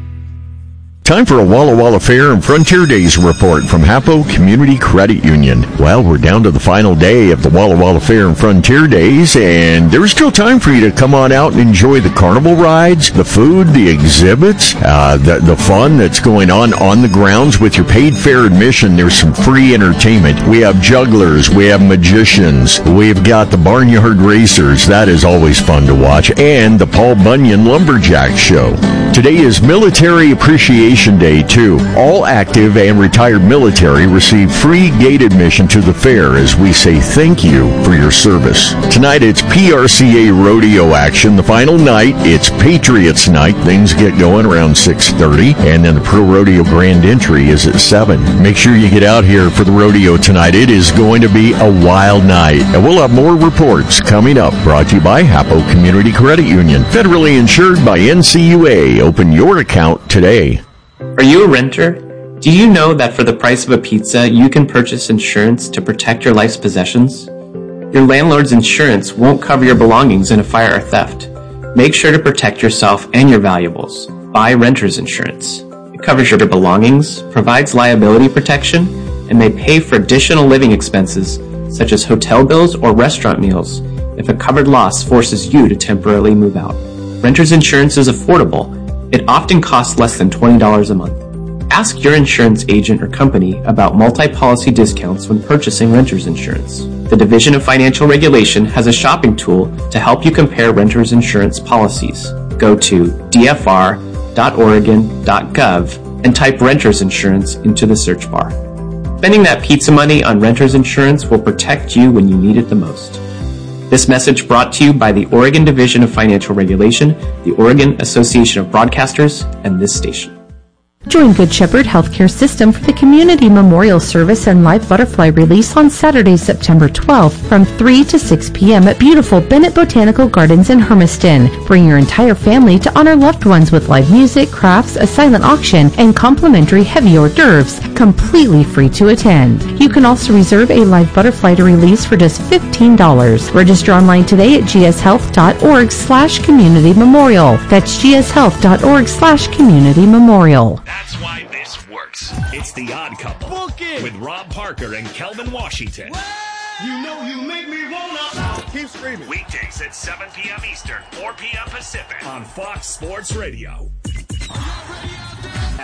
[SPEAKER 15] Time for a Walla Walla Fair and Frontier Days report from Hapo Community Credit Union. Well, we're down to the final day of the Walla Walla Fair and Frontier Days, and there's still time for you to come on out and enjoy the carnival rides, the food, the exhibits, uh, the, the fun that's going on on the grounds. With your paid fair admission, there's some free entertainment. We have jugglers, we have magicians, we've got the Barnyard Racers, that is always fun to watch, and the Paul Bunyan Lumberjack Show. Today is Military Appreciation Day, too. All active and retired military receive free gate admission to the fair as we say thank you for your service. Tonight it's P R C A rodeo action. The final night, it's Patriots Night. Things get going around six thirty, and then the Pro Rodeo Grand Entry is at seven. Make sure you get out here for the rodeo tonight. It is going to be a wild night. And we'll have more reports coming up. Brought to you by Hapo Community Credit Union. Federally insured by N C U A. Open your account today.
[SPEAKER 26] Are you a renter? Do you know that for the price of a pizza, you can purchase insurance to protect your life's possessions? Your landlord's insurance won't cover your belongings in a fire or theft. Make sure to protect yourself and your valuables. Buy renter's insurance. It covers your belongings, provides liability protection, and may pay for additional living expenses such as hotel bills or restaurant meals if a covered loss forces you to temporarily move out. Renter's insurance is affordable. It often costs less than twenty dollars a month. Ask your insurance agent or company about multi-policy discounts when purchasing renter's insurance. The Division of Financial Regulation has a shopping tool to help you compare renter's insurance policies. Go to d f r dot oregon dot gov and type renter's insurance into the search bar. Spending that pizza money on renter's insurance will protect you when you need it the most. This message brought to you by the Oregon Division of Financial Regulation, the Oregon Association of Broadcasters, and this station.
[SPEAKER 27] Join Good Shepherd Healthcare System for the Community Memorial Service and Live Butterfly Release on Saturday, September twelfth from three to six p.m. at beautiful Bennett Botanical Gardens in Hermiston. Bring your entire family to honor loved ones with live music, crafts, a silent auction, and complimentary heavy hors d'oeuvres, completely free to attend. You can also reserve a live butterfly to release for just fifteen dollars. Register online today at g s health dot org slash community memorial. That's g s health dot org slash community memorial.
[SPEAKER 7] That's why this works. It's The Odd Couple with Rob Parker and Kelvin Washington.
[SPEAKER 3] You know you make me wanna keep screaming.
[SPEAKER 7] Weekdays at seven p.m. Eastern, four p.m. Pacific on Fox Sports Radio. F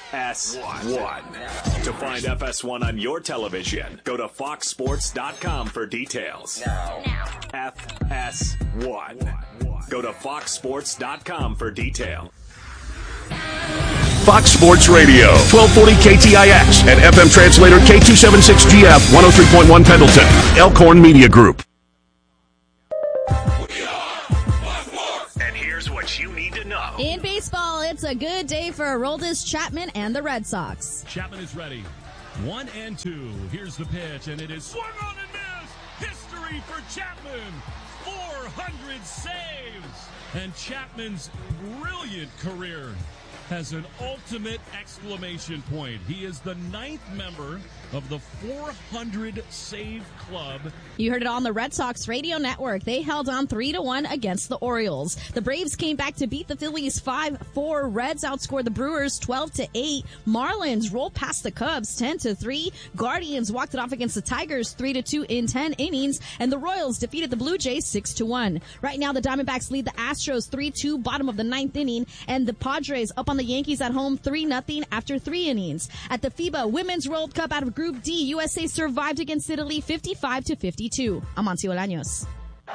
[SPEAKER 7] S one. To find F S one on your television, go to fox sports dot com for details. Now. F S one. Go to fox sports dot com for details.
[SPEAKER 22] Fox Sports Radio, twelve forty K T I X and F M translator K two seventy-six G F, one oh three point one Pendleton, Elkhorn Media Group.
[SPEAKER 7] And here's what you need to know.
[SPEAKER 4] In baseball, it's a good day for Aroldis Chapman and the Red Sox.
[SPEAKER 8] Chapman is ready. One and two. Here's the pitch, and it is swung on and missed. History for Chapman. four hundred saves. And Chapman's brilliant career has an ultimate exclamation point. He is the ninth member of the four hundred save club.
[SPEAKER 4] You heard it on the Red Sox radio network. They held on three to one against the Orioles. The Braves came back to beat the Phillies five four. Reds outscored the Brewers twelve to eight. Marlins rolled past the Cubs ten to three. Guardians walked it off against the Tigers three to two in ten innings. And the Royals defeated the Blue Jays six to one. Right now, the Diamondbacks lead the Astros three two, bottom of the ninth inning. And the Padres up on the Yankees at home three nothing after three innings. At the FIBA Women's World Cup out of Group D, U S A survived against Italy fifty-five to fifty-two. I'm Amancio Olaños.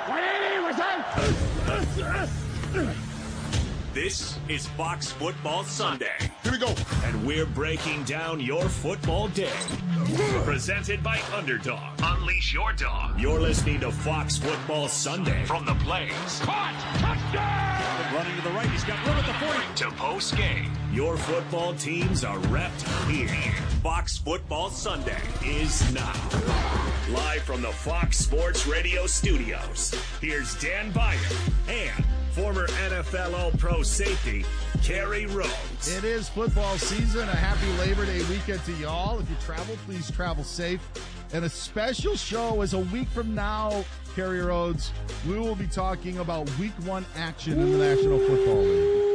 [SPEAKER 7] This is Fox Football Sunday.
[SPEAKER 9] Here we go.
[SPEAKER 7] And we're breaking down your football day. Presented by Underdog. Unleash your dog. You're listening to Fox Football Sunday from the Blaze.
[SPEAKER 9] Caught. Touchdown.
[SPEAKER 8] Running to the right. He's got room at the forty.
[SPEAKER 7] To post game. Your football teams are repped here. Fox Football Sunday is now. Live from the Fox Sports Radio studios. Here's Dan Beyer and former N F L All-Pro safety, Kerry Rhodes.
[SPEAKER 10] It is football season. A happy Labor Day weekend to y'all. If you travel, please travel safe. And a special show is a week from now, Kerry Rhodes. We will be talking about week one action in the National Football League.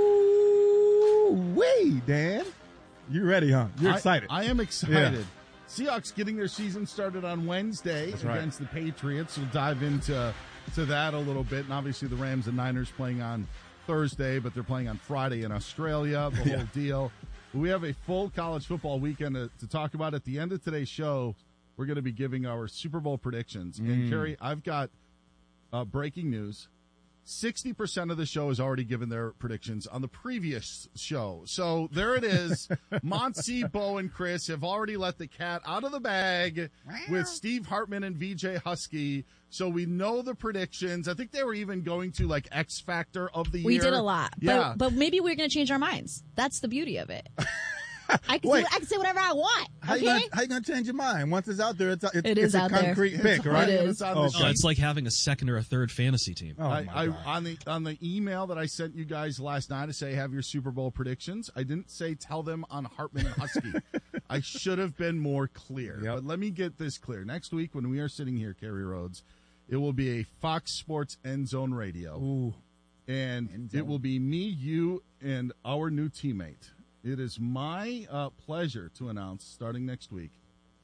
[SPEAKER 11] Wait, Dan. You ready, huh? You're
[SPEAKER 10] I,
[SPEAKER 11] excited.
[SPEAKER 10] I am excited.
[SPEAKER 11] Yeah.
[SPEAKER 10] Seahawks getting their season started on Wednesday
[SPEAKER 11] That's
[SPEAKER 10] against
[SPEAKER 11] right.
[SPEAKER 10] the Patriots. We'll dive into to that a little bit. And obviously the Rams and Niners playing on Thursday, but they're playing on Friday in Australia, the
[SPEAKER 11] Yeah.
[SPEAKER 10] whole deal. We have a full college football weekend to, to talk about. At the end of today's show, we're going to be giving our Super Bowl predictions.
[SPEAKER 11] Mm.
[SPEAKER 10] And, Kerry, I've got uh, breaking news. sixty percent of the show has already given their predictions on the previous show. So there it is. Monty, Bo, and Chris have already let the cat out of the bag with Steve Hartman and V J Husky. So we know the predictions. I think they were even going to like X Factor of the year.
[SPEAKER 4] We did a lot.
[SPEAKER 10] Yeah.
[SPEAKER 4] But, but maybe we're going to change our minds. That's the beauty of it. I can,
[SPEAKER 11] Wait.
[SPEAKER 4] say, I can say whatever I want.
[SPEAKER 11] How
[SPEAKER 4] Okay?
[SPEAKER 11] you gonna, how you gonna change your mind? Once it's out there, it's, it's,
[SPEAKER 4] It is
[SPEAKER 11] it's a
[SPEAKER 4] out there.
[SPEAKER 11] concrete
[SPEAKER 4] It's-
[SPEAKER 11] pick, right?
[SPEAKER 4] it is.
[SPEAKER 10] It's on the
[SPEAKER 11] Okay.
[SPEAKER 10] sheet.
[SPEAKER 8] Oh, it's like having a second or a third fantasy team.
[SPEAKER 11] Oh,
[SPEAKER 10] I,
[SPEAKER 11] my
[SPEAKER 10] I,
[SPEAKER 11] God.
[SPEAKER 10] on the on the email that I sent you guys last night to say have your Super Bowl predictions, I didn't say tell them on Hartman and Husky. I should have been more clear.
[SPEAKER 11] Yep.
[SPEAKER 10] But let me get this clear. Next week when we are sitting here, Kerry Rhodes, it will be a Fox Sports End Zone Radio.
[SPEAKER 11] Ooh.
[SPEAKER 10] And
[SPEAKER 11] End Zone.
[SPEAKER 10] it will be me, you, and our new teammate. It is my uh, pleasure to announce, starting next week,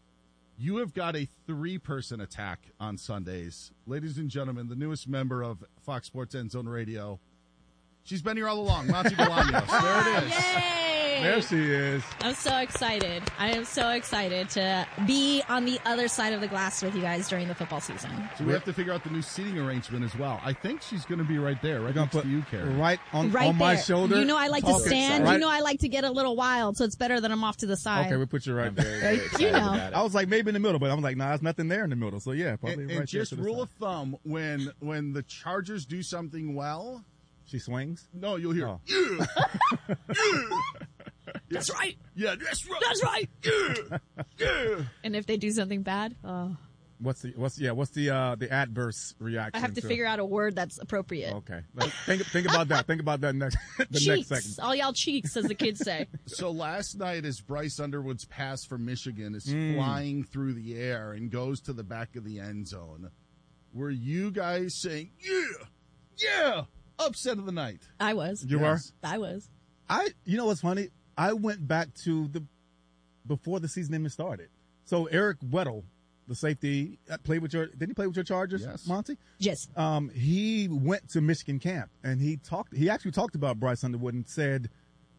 [SPEAKER 10] you have got a three-person attack on Sundays. Ladies and gentlemen, the newest member of Fox Sports End Zone Radio. She's been here all along, Monty Bolaños. There it is.
[SPEAKER 4] Yay!
[SPEAKER 11] There she is.
[SPEAKER 4] I'm so excited. I am so excited to be on the other side of the glass with you guys during the football season.
[SPEAKER 10] So we have to figure out the new seating arrangement as well. I think she's going to be right there, right
[SPEAKER 11] Gonna
[SPEAKER 10] next
[SPEAKER 11] put
[SPEAKER 10] to you, Kerry.
[SPEAKER 11] right on,
[SPEAKER 4] Right
[SPEAKER 11] on my
[SPEAKER 4] there.
[SPEAKER 11] shoulder.
[SPEAKER 4] You know I like to
[SPEAKER 11] Talking
[SPEAKER 4] stand.
[SPEAKER 11] right-
[SPEAKER 4] You know I like to get a little wild, so it's better that I'm off to the side.
[SPEAKER 11] Okay, we put you right there.
[SPEAKER 4] You know.
[SPEAKER 11] I was like maybe in the middle, but I was like, nah, there's nothing there in the middle. So yeah, probably
[SPEAKER 10] And,
[SPEAKER 11] right
[SPEAKER 10] and
[SPEAKER 11] there
[SPEAKER 10] just
[SPEAKER 11] to the
[SPEAKER 10] rule
[SPEAKER 11] side.
[SPEAKER 10] of thumb, when when the Chargers do something well,
[SPEAKER 11] she swings.
[SPEAKER 10] no, you'll hear,
[SPEAKER 11] Oh.
[SPEAKER 10] yeah, yeah.
[SPEAKER 4] That's right.
[SPEAKER 10] Yeah, that's right.
[SPEAKER 4] That's right.
[SPEAKER 10] Yeah, yeah.
[SPEAKER 4] And if they do something bad, oh,
[SPEAKER 11] What's the what's yeah what's the uh the adverse reaction?
[SPEAKER 4] I have to figure out a word that's appropriate.
[SPEAKER 11] Okay, Well, think think about that. Think about that next the next
[SPEAKER 4] Cheeks.
[SPEAKER 11] second.
[SPEAKER 4] All y'all cheeks, as the kids say.
[SPEAKER 10] So last night, as Bryce Underwood's pass from Michigan is
[SPEAKER 11] Mm.
[SPEAKER 10] flying through the air and goes to the back of the end zone, were you guys saying, yeah, yeah, upset of the night?
[SPEAKER 4] I was.
[SPEAKER 11] You
[SPEAKER 10] Yes.
[SPEAKER 4] I was.
[SPEAKER 11] I you know what's funny? I went back to the before the season even started. So Eric Weddle, the safety, uh, played with your didn't he play with your Chargers,
[SPEAKER 10] Yes.
[SPEAKER 11] Monty?
[SPEAKER 4] Yes.
[SPEAKER 11] Um, he went to Michigan camp and he talked. He actually talked about Bryce Underwood and said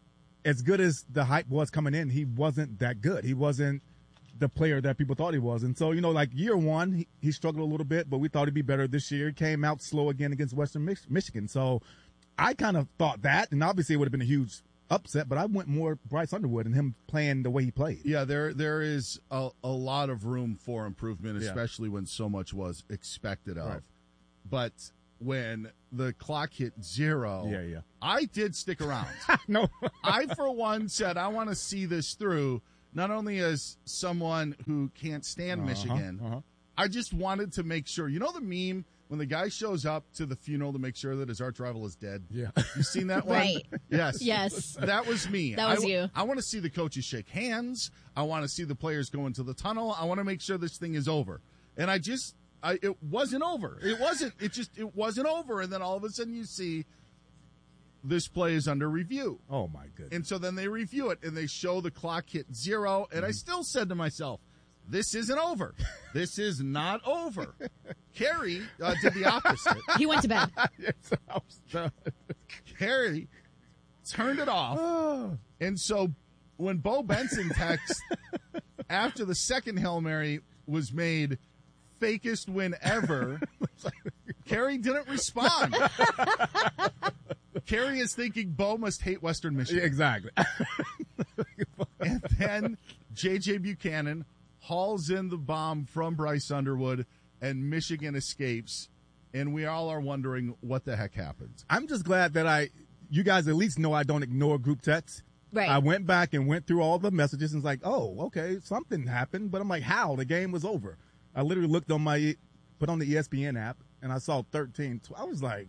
[SPEAKER 11] as good as the hype was coming in, he wasn't that good. He wasn't the player that people thought he was. And so, you know, like year one, he, he struggled a little bit, but we thought he'd be better this year. He came out slow again against Western Mich- Michigan. So I kind of thought that, and obviously it would have been a huge upset, but I went more Bryce Underwood and him playing the way he played.
[SPEAKER 10] Yeah, there there is a, a lot of room for improvement, especially yeah. when so much was expected of. Right. But when the clock hit zero,
[SPEAKER 11] yeah, yeah.
[SPEAKER 10] I did stick around.
[SPEAKER 11] no.
[SPEAKER 10] I, for one, said I want to see this through, not only as someone who can't stand
[SPEAKER 11] uh-huh,
[SPEAKER 10] Michigan,
[SPEAKER 11] uh-huh.
[SPEAKER 10] I just wanted to make sure. You know the meme when the guy shows up to the funeral to make sure that his arch rival is dead?
[SPEAKER 11] Yeah.
[SPEAKER 10] You seen that one?
[SPEAKER 4] Right.
[SPEAKER 10] Yes.
[SPEAKER 4] Yes.
[SPEAKER 10] That was me.
[SPEAKER 4] That was
[SPEAKER 10] I,
[SPEAKER 4] you.
[SPEAKER 10] I want to see the coaches shake hands. I want to see the players go into the tunnel. I want to make sure this thing is over. And I just, I, it wasn't over. It wasn't, it just, it wasn't over. And then all of a sudden you see this play is under review.
[SPEAKER 11] Oh my goodness.
[SPEAKER 10] And so then they review it and they show the clock hit zero. And mm-hmm. I still said to myself, this isn't over. This is not over. Kerry uh, did the opposite.
[SPEAKER 4] He went to bed.
[SPEAKER 10] Kerry turned it off. Oh. And so when Bo Benson texts after the second Hail Mary was made, fakest win ever, Kerry didn't respond. Kerry is thinking Bo must hate Western Michigan.
[SPEAKER 11] Exactly.
[SPEAKER 10] And then J J Buchanan hauls in the bomb from Bryce Underwood, and Michigan escapes, and we all are wondering what the heck happened.
[SPEAKER 11] I'm just glad that I, you guys at least know I don't ignore group texts.
[SPEAKER 4] Right.
[SPEAKER 11] I went back and went through all the messages and was like, oh, okay, something happened, but I'm like, how? The game was over. I literally looked on my, put on the E S P N app, and I saw thirteen. I was like,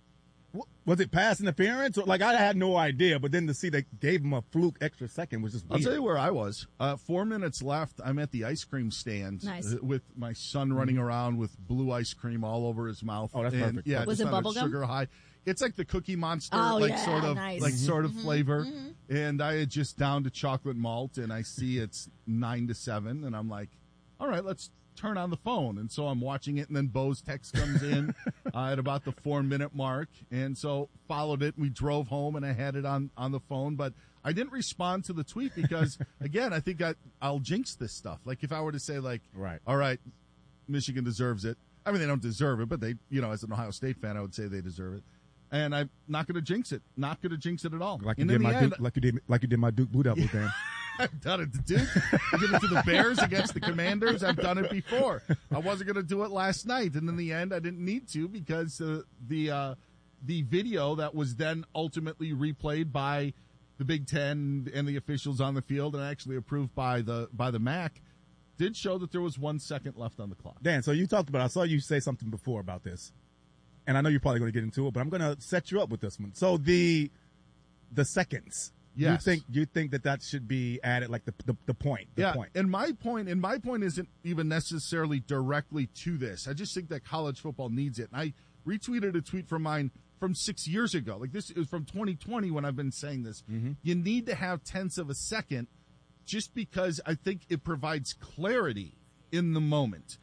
[SPEAKER 11] was it pass interference? Or, like, I had no idea, but then to see they gave him a fluke extra second was just weird.
[SPEAKER 10] I'll tell you where I was. Uh, four minutes left. I'm at the ice cream stand
[SPEAKER 4] nice.
[SPEAKER 10] with my son running mm-hmm. around with blue ice cream all over his mouth.
[SPEAKER 11] Oh, that's
[SPEAKER 10] and,
[SPEAKER 11] perfect.
[SPEAKER 10] Yeah,
[SPEAKER 4] was
[SPEAKER 10] just
[SPEAKER 4] it
[SPEAKER 10] on a
[SPEAKER 4] bubblegum?
[SPEAKER 10] Sugar high. It's like the Cookie Monster,
[SPEAKER 4] oh,
[SPEAKER 10] like
[SPEAKER 4] yeah,
[SPEAKER 10] sort of,
[SPEAKER 4] nice.
[SPEAKER 10] like
[SPEAKER 4] mm-hmm.
[SPEAKER 10] sort of
[SPEAKER 4] mm-hmm.
[SPEAKER 10] flavor.
[SPEAKER 4] Mm-hmm.
[SPEAKER 10] And I had just downed a chocolate malt, and I see it's nine to seven, and I'm like, all right, let's turn on the phone. And so I'm watching it, and then Bo's text comes in uh, at about the four minute mark, and so followed it. We drove home, and I had it on on the phone, but I didn't respond to the tweet because, again, I think I, I'll jinx this stuff. Like if I were to say, like,
[SPEAKER 11] right,
[SPEAKER 10] all right, Michigan deserves it. I mean, they don't deserve it, but they, you know, as an Ohio State fan, I would say they deserve it. And I'm not going to jinx it. Not going to jinx it at all.
[SPEAKER 11] Like you
[SPEAKER 10] and
[SPEAKER 11] did
[SPEAKER 10] in
[SPEAKER 11] my
[SPEAKER 10] the end,
[SPEAKER 11] Duke, like you did, like you did my Duke Blue Devils, Dan.
[SPEAKER 10] I've done it to Duke. I did it to the Bears against the Commanders. I've done it before. I wasn't going to do it last night, and in the end, I didn't need to because uh, the uh, the video that was then ultimately replayed by the Big Ten and the officials on the field, and actually approved by the by the M A C, did show that there was one second left on the clock.
[SPEAKER 11] Dan, so you talked about. I saw you say something before about this, and I know you're probably going to get into it, but I'm going to set you up with this one. So the the seconds.
[SPEAKER 10] Yes.
[SPEAKER 11] You think you think that that should be added, like the the, the point? The
[SPEAKER 10] yeah,
[SPEAKER 11] point.
[SPEAKER 10] and my point, and my point isn't even necessarily directly to this. I just think that college football needs it. And I retweeted a tweet from mine from six years ago. Like this is from twenty twenty when I've been saying this.
[SPEAKER 11] Mm-hmm.
[SPEAKER 10] You need to have tenths of a second, just because I think it provides clarity in the moment.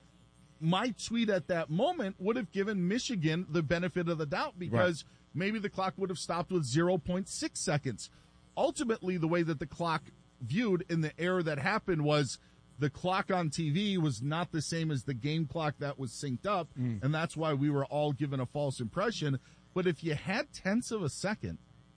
[SPEAKER 10] My tweet at that moment would have given Michigan the benefit of the doubt because right. maybe the clock would have stopped with zero point six seconds. Ultimately, the way that the clock viewed in the error that happened was the clock on T V was not the same as the game clock that was synced up,
[SPEAKER 11] mm.
[SPEAKER 10] and that's why we were all given a false impression. But if you had tenths of a second,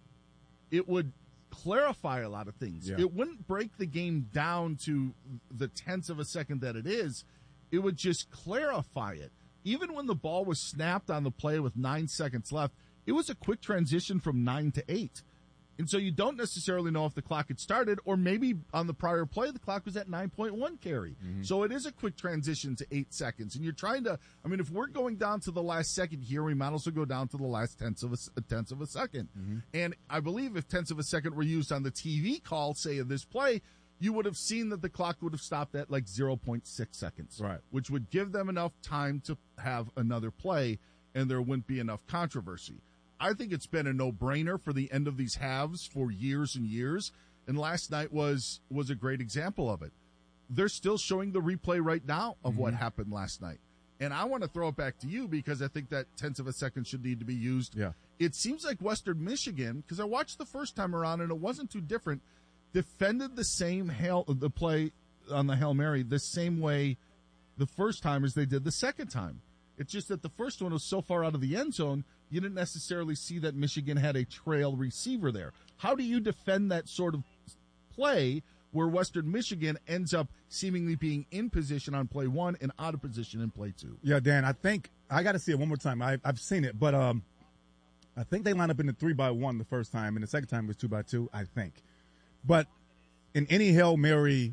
[SPEAKER 10] it would clarify a lot of things.
[SPEAKER 11] Yeah.
[SPEAKER 10] It wouldn't break the game down to the tenths of a second that it is. It would just clarify it. Even when the ball was snapped on the play with nine seconds left, it was a quick transition from nine to eight. And so you don't necessarily know if the clock had started, or maybe on the prior play, the clock was at nine point one carry.
[SPEAKER 11] Mm-hmm.
[SPEAKER 10] So it is a quick transition to eight seconds. And you're trying to, I mean, if we're going down to the last second here, we might also go down to the last tenths of a, tenths of a second.
[SPEAKER 11] Mm-hmm.
[SPEAKER 10] And I believe if tenths of a second were used on the T V call, say in this play, you would have seen that the clock would have stopped at like zero point six seconds.
[SPEAKER 11] Right.
[SPEAKER 10] Which would give them enough time to have another play, and there wouldn't be enough controversy. I think it's been a no-brainer for the end of these halves for years and years, and last night was was a great example of it. They're still showing the replay right now of
[SPEAKER 11] mm-hmm.
[SPEAKER 10] what happened last night. And I want to throw it back to you because I think that tenths of a second should need to be used.
[SPEAKER 11] Yeah.
[SPEAKER 10] It seems like Western Michigan, because I watched the first time around and it wasn't too different, defended the same hail, the play on the Hail Mary the same way the first time as they did the second time. It's just that the first one was so far out of the end zone, you didn't necessarily see that Michigan had a trail receiver there. How do you defend that sort of play where Western Michigan ends up seemingly being in position on play one and out of position in play two?
[SPEAKER 11] Yeah, Dan, I think I got to see it one more time. I, I've seen it, but um, I think they lined up in the three by one the first time, and the second time it was two by two, I think. But in any Hail Mary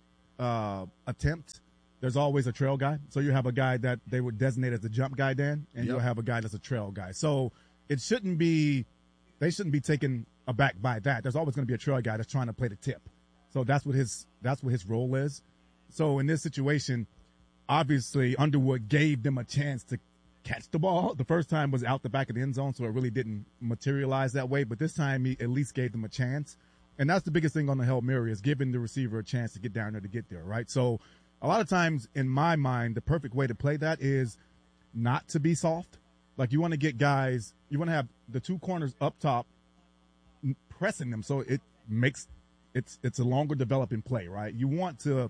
[SPEAKER 11] uh, attempt, there's always a trail guy. So you have a guy that they would designate as the jump guy, Dan, and
[SPEAKER 10] Yep.
[SPEAKER 11] you'll have a guy that's a trail guy. So it shouldn't be, they shouldn't be taken aback by that. There's always going to be a trail guy that's trying to play the tip. So that's what his, that's what his role is. So in this situation, obviously Underwood gave them a chance to catch the ball. The first time was out the back of the end zone, so it really didn't materialize that way. But this time he at least gave them a chance. And that's the biggest thing on the Hail Mary is giving the receiver a chance to get down there to get there, right? So a lot of times in my mind, the perfect way to play that is not to be soft. Like you want to get guys, you want to have the two corners up top pressing them so it makes it's it's a longer developing play, right? You want to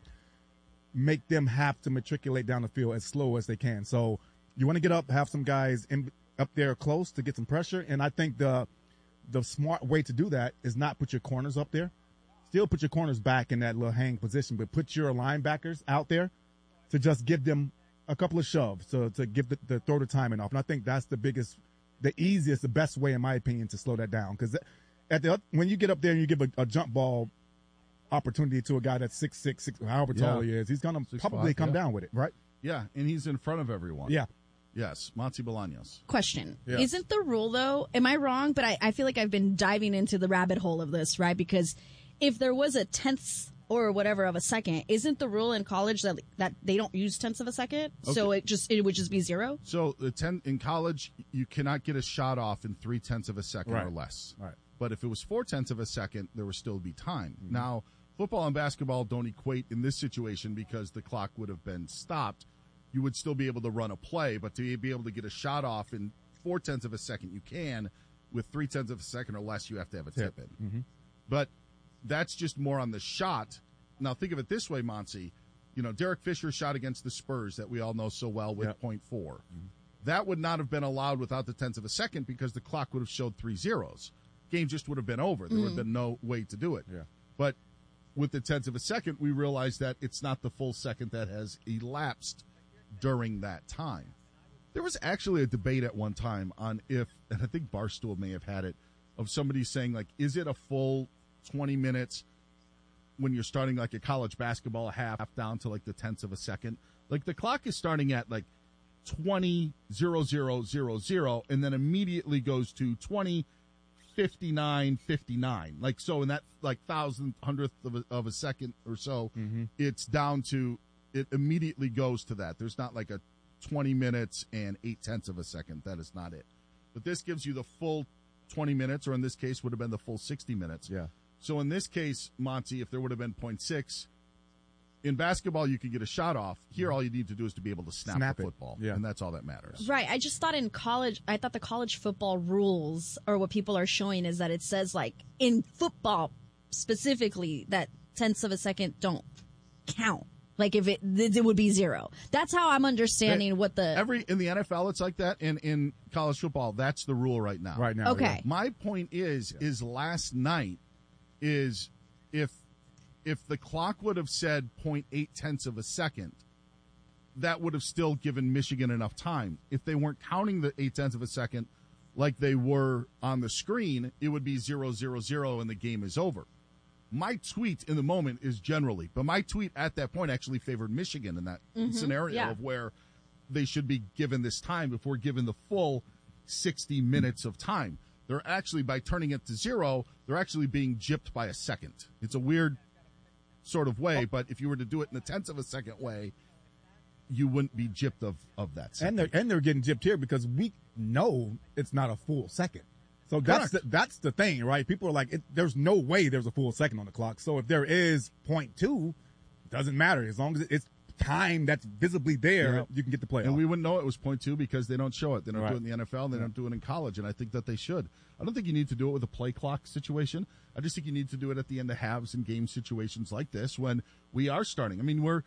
[SPEAKER 11] make them have to matriculate down the field as slow as they can. So you want to get up, have some guys in, up there close to get some pressure. And I think the the smart way to do that is not put your corners up there. Still put your corners back in that little hang position, but put your linebackers out there to just give them a couple of shoves to, to give the, the throw the timing off. And I think that's the biggest, the easiest, the best way, in my opinion, to slow that down. Because at the when you get up there and you give a, a jump ball opportunity to a guy that's six six, six however tall
[SPEAKER 10] Yeah.
[SPEAKER 11] he is, he's going to
[SPEAKER 10] Six,
[SPEAKER 11] probably
[SPEAKER 10] five,
[SPEAKER 11] come
[SPEAKER 10] yeah.
[SPEAKER 11] down with it, right?
[SPEAKER 10] Yeah, and he's in front of everyone.
[SPEAKER 11] Yeah.
[SPEAKER 10] Yes, Monty Bolaños.
[SPEAKER 4] Question.
[SPEAKER 10] Yes.
[SPEAKER 4] Isn't the rule, though, am I wrong? But I, I feel like I've been diving into the rabbit hole of this, right? Because if there was a tenth or whatever of a second, isn't the rule in college that that they don't use tenths of a second? So
[SPEAKER 10] Okay.
[SPEAKER 4] it just it would just be zero?
[SPEAKER 10] So the ten in college, you cannot get a shot off in three tenths of a second
[SPEAKER 11] Right.
[SPEAKER 10] or less.
[SPEAKER 11] Right.
[SPEAKER 10] But if it was four tenths of a second, there would still be time.
[SPEAKER 11] Mm-hmm.
[SPEAKER 10] Now, football and basketball don't equate in this situation because the clock would have been stopped. You would still be able to run a play, but to be able to get a shot off in four tenths of a second, you can. With three tenths of a second or less, you have to have a tip
[SPEAKER 11] Tip.
[SPEAKER 10] in.
[SPEAKER 11] Mm-hmm.
[SPEAKER 10] But that's just more on the shot. Now, think of it this way, Monty. You know, Derek Fisher shot against the Spurs that we all know so well with
[SPEAKER 11] Yep.
[SPEAKER 10] point four. That would not have been allowed without the tenths of a second because the clock would have showed three zeros. Game just would have been over. There would have been no way to do it.
[SPEAKER 11] Yeah.
[SPEAKER 10] But with the tenths of a second, we realize that it's not the full second that has elapsed during that time. There was actually a debate at one time on if, and I think Barstool may have had it, of somebody saying, like, is it a full twenty minutes when you're starting like a college basketball half down to like the tenths of a second? Like the clock is starting at like twenty, zero, zero, zero, zero, and then immediately goes to twenty, fifty-nine, fifty-nine. Like, so in that like thousand, hundredth of a, of a second or so,
[SPEAKER 11] Mm-hmm.
[SPEAKER 10] it's down to, it immediately goes to that. There's not like a twenty minutes and eight tenths of a second. That is not it. But this gives you the full twenty minutes, or in this case would have been the full sixty minutes.
[SPEAKER 11] Yeah.
[SPEAKER 10] So in this case, Monty, if there would have been point six, in basketball you could get a shot off. Here all you need to do is to be able to snap,
[SPEAKER 11] Snap
[SPEAKER 10] the
[SPEAKER 11] it.
[SPEAKER 10] football.
[SPEAKER 11] Yeah.
[SPEAKER 10] And that's all that matters.
[SPEAKER 4] Right. I just thought in college, I thought the college football rules or what people are showing is that it says like in football specifically that tenths of a second don't count. Like if it, it would be zero. That's how I'm understanding what the.
[SPEAKER 10] Every in the N F L it's like that, and in college football that's the rule right now.
[SPEAKER 11] Right now.
[SPEAKER 4] Okay.
[SPEAKER 11] yeah.
[SPEAKER 10] My point is, is last night is if if the clock would have said point eight tenths of a second, that would have still given Michigan enough time. If they weren't counting the eight tenths of a second like they were on the screen, it would be zero zero zero and the game is over. My tweet in the moment is generally, but my tweet at that point actually favored Michigan in that
[SPEAKER 4] Mhm,
[SPEAKER 10] scenario
[SPEAKER 4] yeah.
[SPEAKER 10] of where they should be given this time before given the full sixty minutes of time. They're actually, by turning it to zero, they're actually being gypped by a second. It's a weird sort of way, but if you were to do it in the tenths of a second way, you wouldn't be gypped of, of that second.
[SPEAKER 11] And they're and they're getting gypped here because we know it's not a full second. So that's the,
[SPEAKER 10] Correct.
[SPEAKER 11] that's the thing, right? People are like, it, there's no way there's a full second on the clock. So if there is point two, doesn't matter as long as it's time that's visibly there,
[SPEAKER 10] Yeah.
[SPEAKER 11] you can get the play.
[SPEAKER 10] And we wouldn't know it was point two because they don't show it. They don't
[SPEAKER 11] Right.
[SPEAKER 10] do it in the N F L, and they
[SPEAKER 11] Yeah.
[SPEAKER 10] don't do it in college, and I think that they should. I don't think you need to do it with a play clock situation. I just think you need to do it at the end of halves and game situations like this when we are starting. I mean, we're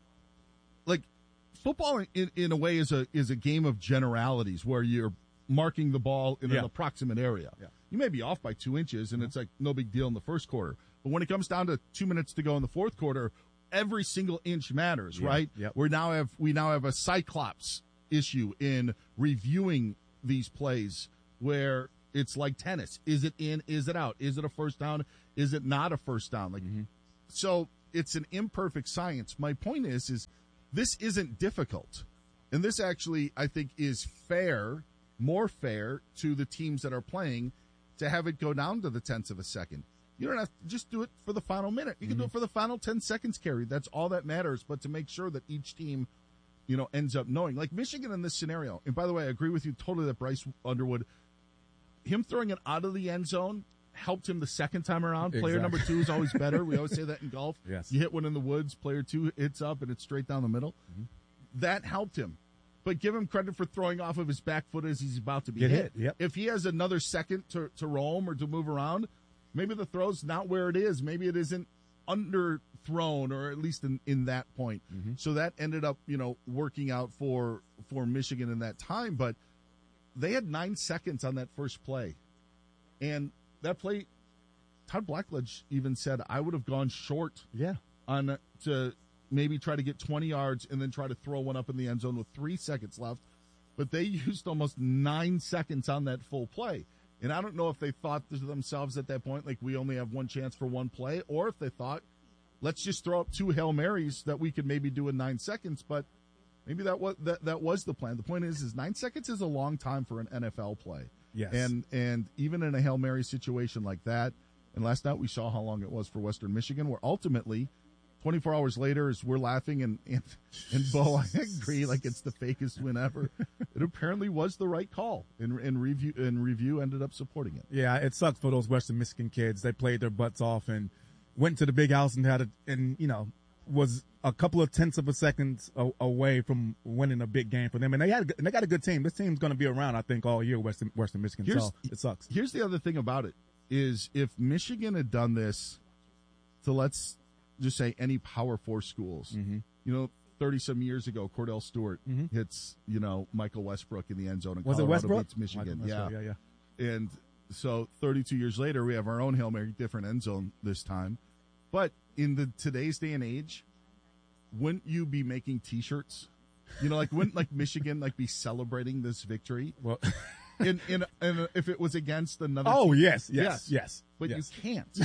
[SPEAKER 10] like football in, in a way is a is a game of generalities where you're marking the ball in
[SPEAKER 11] Yeah.
[SPEAKER 10] an approximate area.
[SPEAKER 11] Yeah.
[SPEAKER 10] You may be off by two inches, and it's like no big deal in the first quarter. But when it comes down to two minutes to go in the fourth quarter, every single inch matters,
[SPEAKER 11] Yeah.
[SPEAKER 10] right?
[SPEAKER 11] Yep.
[SPEAKER 10] We now have we now have a cyclops issue in reviewing these plays where it's like tennis. Is it in? Is it out? Is it a first down? Is it not a first down? Like, so it's an imperfect science. My point is, is this isn't difficult. And this actually, I think, is fair, more fair to the teams that are playing to have it go down to the tenths of a second. You don't have to just do it for the final minute. You can do it for the final ten seconds carry. That's all that matters. But to make sure that each team, you know, ends up knowing. Like Michigan in this scenario. And by the way, I agree with you totally that Bryce Underwood, him throwing it out of the end zone helped him the second time around. Player
[SPEAKER 11] Exactly.
[SPEAKER 10] number two is always better. We always say that in golf.
[SPEAKER 11] Yes.
[SPEAKER 10] You hit one in the woods, player two hits up, and it's straight down the middle. That helped him. But give him credit for throwing off of his back foot as he's about to be
[SPEAKER 11] Get
[SPEAKER 10] hit.
[SPEAKER 11] hit, yep.
[SPEAKER 10] If he has another second to, to roam or to move around, maybe the throw's not where it is. Maybe it isn't underthrown, or at least in, in that point. So that ended up, you know, working out for for Michigan in that time. But they had nine seconds on that first play. And that play, Todd Blackledge even said, I would have gone short
[SPEAKER 11] Yeah.
[SPEAKER 10] on to maybe try to get twenty yards and then try to throw one up in the end zone with three seconds left. But they used almost nine seconds on that full play. And I don't know if they thought to themselves at that point, like, we only have one chance for one play, or if they thought, let's just throw up two Hail Marys that we could maybe do in nine seconds. But maybe that was, that, that was the plan. The point is, is nine seconds is a long time for an N F L play.
[SPEAKER 11] Yes.
[SPEAKER 10] And, and even in a Hail Mary situation like that, and last night we saw how long it was for Western Michigan, where ultimately, twenty-four hours later, as we're laughing, and, and, and Bo, I agree, like it's the fakest win ever. It apparently was the right call, and, and review and review ended up supporting it.
[SPEAKER 11] Yeah, it sucks for those Western Michigan kids. They played their butts off and went to the big house and had a, and you know, was a couple of tenths of a second a, away from winning a big game for them. And they had, and they got a good team. This team's going to be around, I think, all year. Western Western Michigan.
[SPEAKER 10] Here's,
[SPEAKER 11] so it sucks.
[SPEAKER 10] Here's the other thing about it is if Michigan had done this to, let's just say, any Power Four schools,
[SPEAKER 11] Mm-hmm.
[SPEAKER 10] you know, thirty some years ago, Cordell Stewart hits, you know, Michael Westbrook in the end zone, and
[SPEAKER 11] Was it
[SPEAKER 10] Colorado
[SPEAKER 11] Westbrook?
[SPEAKER 10] beats Michigan.
[SPEAKER 11] Michael
[SPEAKER 10] Yeah.
[SPEAKER 11] Westbrook, yeah, yeah.
[SPEAKER 10] And so thirty-two years later, we have our own Hail Mary, different end zone this time. But in the today's day and age, wouldn't you be making T-shirts? You know, like wouldn't like Michigan like be celebrating this victory?
[SPEAKER 11] Well,
[SPEAKER 10] in in, in if it was against another.
[SPEAKER 11] Oh,
[SPEAKER 10] team?
[SPEAKER 11] yes, yes, yes,
[SPEAKER 10] But
[SPEAKER 11] yes.
[SPEAKER 10] you can't.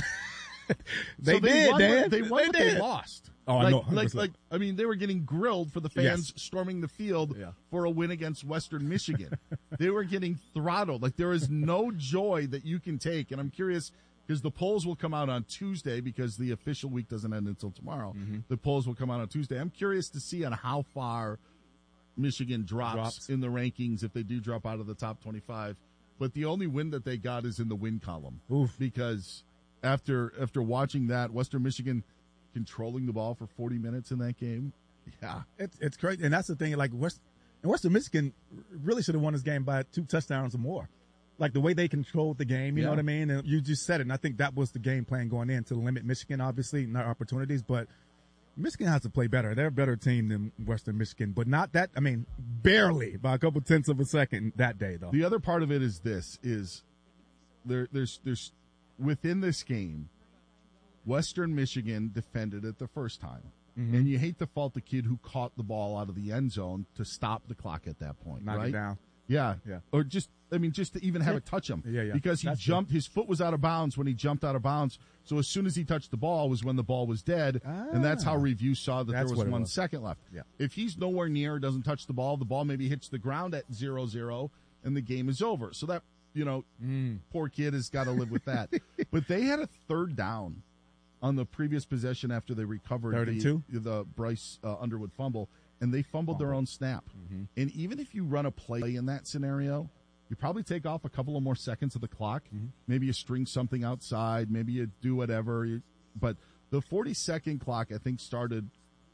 [SPEAKER 11] They
[SPEAKER 10] So
[SPEAKER 11] did,
[SPEAKER 10] won,
[SPEAKER 11] Dan.
[SPEAKER 10] They won,
[SPEAKER 11] They
[SPEAKER 10] but
[SPEAKER 11] did.
[SPEAKER 10] they lost.
[SPEAKER 11] Oh, I
[SPEAKER 10] like,
[SPEAKER 11] know, one hundred
[SPEAKER 10] Like,
[SPEAKER 11] percent.
[SPEAKER 10] like, I mean, they were getting grilled for the fans
[SPEAKER 11] Yes.
[SPEAKER 10] storming the field
[SPEAKER 11] Yeah.
[SPEAKER 10] for a win against Western Michigan. They were getting throttled. Like, there is no joy that you can take. And I'm curious, because the polls will come out on Tuesday, because the official week doesn't end until tomorrow.
[SPEAKER 11] Mm-hmm.
[SPEAKER 10] The polls will come out on Tuesday. I'm curious to see on how far Michigan drops,
[SPEAKER 11] Drops.
[SPEAKER 10] in the rankings if they do drop out of the top twenty-five. But the only win that they got is in the win column.
[SPEAKER 11] Oof.
[SPEAKER 10] Because after after watching that, Western Michigan controlling the ball for forty minutes in that game, yeah.
[SPEAKER 11] It's it's crazy, and that's the thing. Like West, and Western Michigan really should have won this game by two touchdowns or more. Like the way they controlled the game, you
[SPEAKER 10] Yeah.
[SPEAKER 11] know what I mean? And you just said it, and I think that was the game plan going in to limit Michigan, obviously, not opportunities. But Michigan has to play better. They're a better team than Western Michigan, but not that. I mean, barely by a couple tenths of a second that day, though.
[SPEAKER 10] The other part of it is this: is there there's there's within this game, Western Michigan defended it the first time.
[SPEAKER 11] Mhm.
[SPEAKER 10] And you hate to fault the kid who caught the ball out of the end zone to stop the clock at that point,
[SPEAKER 11] Knock it
[SPEAKER 10] right?
[SPEAKER 11] down.
[SPEAKER 10] Yeah.
[SPEAKER 11] Yeah.
[SPEAKER 10] Or just, I mean, just to even have
[SPEAKER 11] Yeah.
[SPEAKER 10] it touch him.
[SPEAKER 11] Yeah, yeah.
[SPEAKER 10] Because he
[SPEAKER 11] That's
[SPEAKER 10] jumped, his foot was out of bounds when he jumped out of bounds. So as soon as he touched the ball was when the ball was dead. And that's how
[SPEAKER 11] Ah.
[SPEAKER 10] review saw that
[SPEAKER 11] That's
[SPEAKER 10] there
[SPEAKER 11] what
[SPEAKER 10] was
[SPEAKER 11] it
[SPEAKER 10] one
[SPEAKER 11] was.
[SPEAKER 10] second left.
[SPEAKER 11] Yeah.
[SPEAKER 10] If he's nowhere near, doesn't touch the ball, the ball maybe hits the ground at zero zero and the game is over. So that, you know,
[SPEAKER 11] Mm.
[SPEAKER 10] poor kid has got to live with that. But they had a third down on the previous possession after they recovered
[SPEAKER 11] Third and
[SPEAKER 10] the,
[SPEAKER 11] two?
[SPEAKER 10] the Bryce uh, Underwood fumble, and they fumbled their own snap.
[SPEAKER 11] Mm-hmm.
[SPEAKER 10] And even if you run a play in that scenario, you probably take off a couple of more seconds of the clock.
[SPEAKER 11] Mm-hmm.
[SPEAKER 10] Maybe you string something outside. Maybe you do whatever. You, but the forty-second clock, I think, started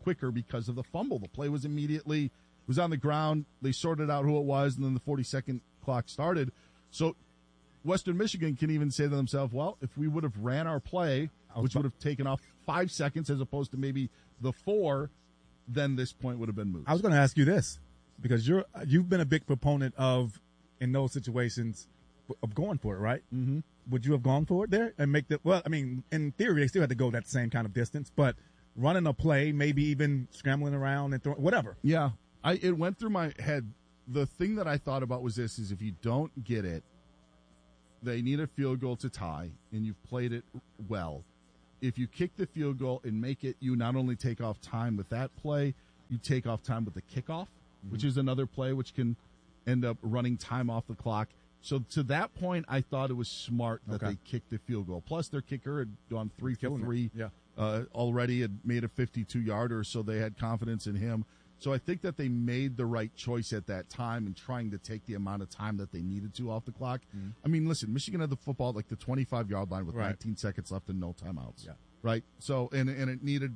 [SPEAKER 10] quicker because of the fumble. The play was immediately was on the ground. They sorted out who it was, and then the forty-second clock started. So Western Michigan can even say to themselves, well, if we would have ran our play, which would have taken off five seconds as opposed to maybe the four, then this point would have been moved.
[SPEAKER 11] I was going to ask you this, because you're, you've been a big proponent of, in those situations, of going for it, right?
[SPEAKER 10] Mm-hmm.
[SPEAKER 11] Would you have gone for it there and make the, well, I mean, in theory, they still had to go that same kind of distance, but running a play, maybe even scrambling around and throwing, whatever.
[SPEAKER 10] Yeah. I, it went through my head. The thing that I thought about was this, is if you don't get it, they need a field goal to tie, and you've played it well. If you kick the field goal and make it, you not only take off time with that play, you take off time with the kickoff, mm-hmm. which is another play which can end up running time off the clock. So to that point, I thought it was smart that
[SPEAKER 11] Okay.
[SPEAKER 10] they kicked the field goal. Plus, their kicker had gone three for
[SPEAKER 11] Killing it.
[SPEAKER 10] three
[SPEAKER 11] Yeah.
[SPEAKER 10] uh, already, had made a fifty-two-yarder, so they had confidence in him. So I think that they made the right choice at that time in trying to take the amount of time that they needed to off the clock.
[SPEAKER 11] Mm-hmm.
[SPEAKER 10] I mean, listen, Michigan had the football at like the twenty-five-yard line with
[SPEAKER 11] Right.
[SPEAKER 10] nineteen seconds left and no timeouts.
[SPEAKER 11] Yeah.
[SPEAKER 10] Right? So, and, and it needed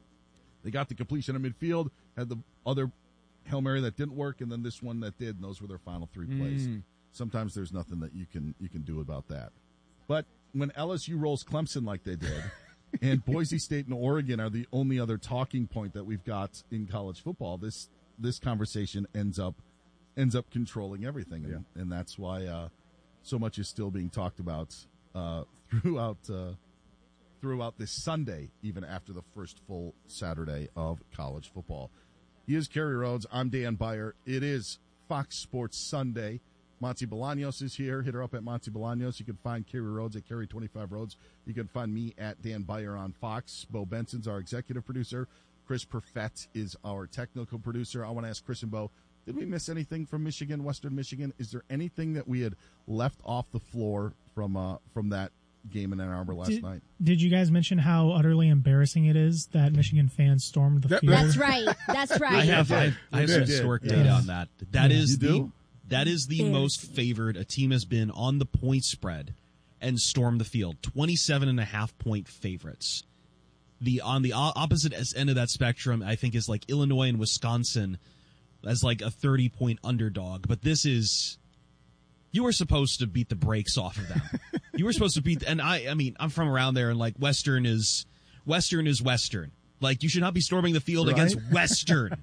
[SPEAKER 10] – they got the completion in midfield, had the other Hail Mary that didn't work, and then this one that did, and those were their final three plays.
[SPEAKER 11] Mm.
[SPEAKER 10] Sometimes there's nothing that you can you can do about that. But when L S U rolls Clemson like they did – and Boise State and Oregon are the only other talking point that we've got in college football, this this conversation ends up ends up controlling everything, and,
[SPEAKER 11] Yeah.
[SPEAKER 10] and that's why uh, so much is still being talked about uh, throughout uh, throughout this Sunday, even after the first full Saturday of college football. He is Kerry Rhodes. I'm Dan Beyer. It is Fox Sports Sunday. Monty Bolaños is here. Hit her up at Monty Bolaños. You can find Kerry Rhodes at Kerry twenty-five Rhodes. You can find me at Dan Beyer on Fox. Bo Benson's our executive producer. Chris Perfett is our technical producer. I want to ask Chris and Bo, did we miss anything from Michigan, Western Michigan? Is there anything that we had left off the floor from uh, from that game in Ann Arbor last
[SPEAKER 1] did,
[SPEAKER 10] night?
[SPEAKER 1] Did you guys mention how utterly embarrassing it is that Michigan fans stormed the field?
[SPEAKER 4] That's right. That's right.
[SPEAKER 12] I have, I have, I have some
[SPEAKER 10] did.
[SPEAKER 12] historic
[SPEAKER 10] Yes.
[SPEAKER 12] data on that. That
[SPEAKER 1] Yeah.
[SPEAKER 12] is
[SPEAKER 10] You
[SPEAKER 12] the
[SPEAKER 10] do?
[SPEAKER 12] that is the
[SPEAKER 4] Yes.
[SPEAKER 12] most favored a team has been on the point spread and stormed the field. twenty-seven and a half point favorites. The on the o- opposite end of that spectrum, I think, is like Illinois and Wisconsin as like a thirty point underdog. But this is, you were supposed to beat the brakes off of them. You were supposed to beat, and I, I mean, I'm from around there, and like Western is, Western is Western. Like you should not be storming the field
[SPEAKER 10] Right?
[SPEAKER 12] against Western.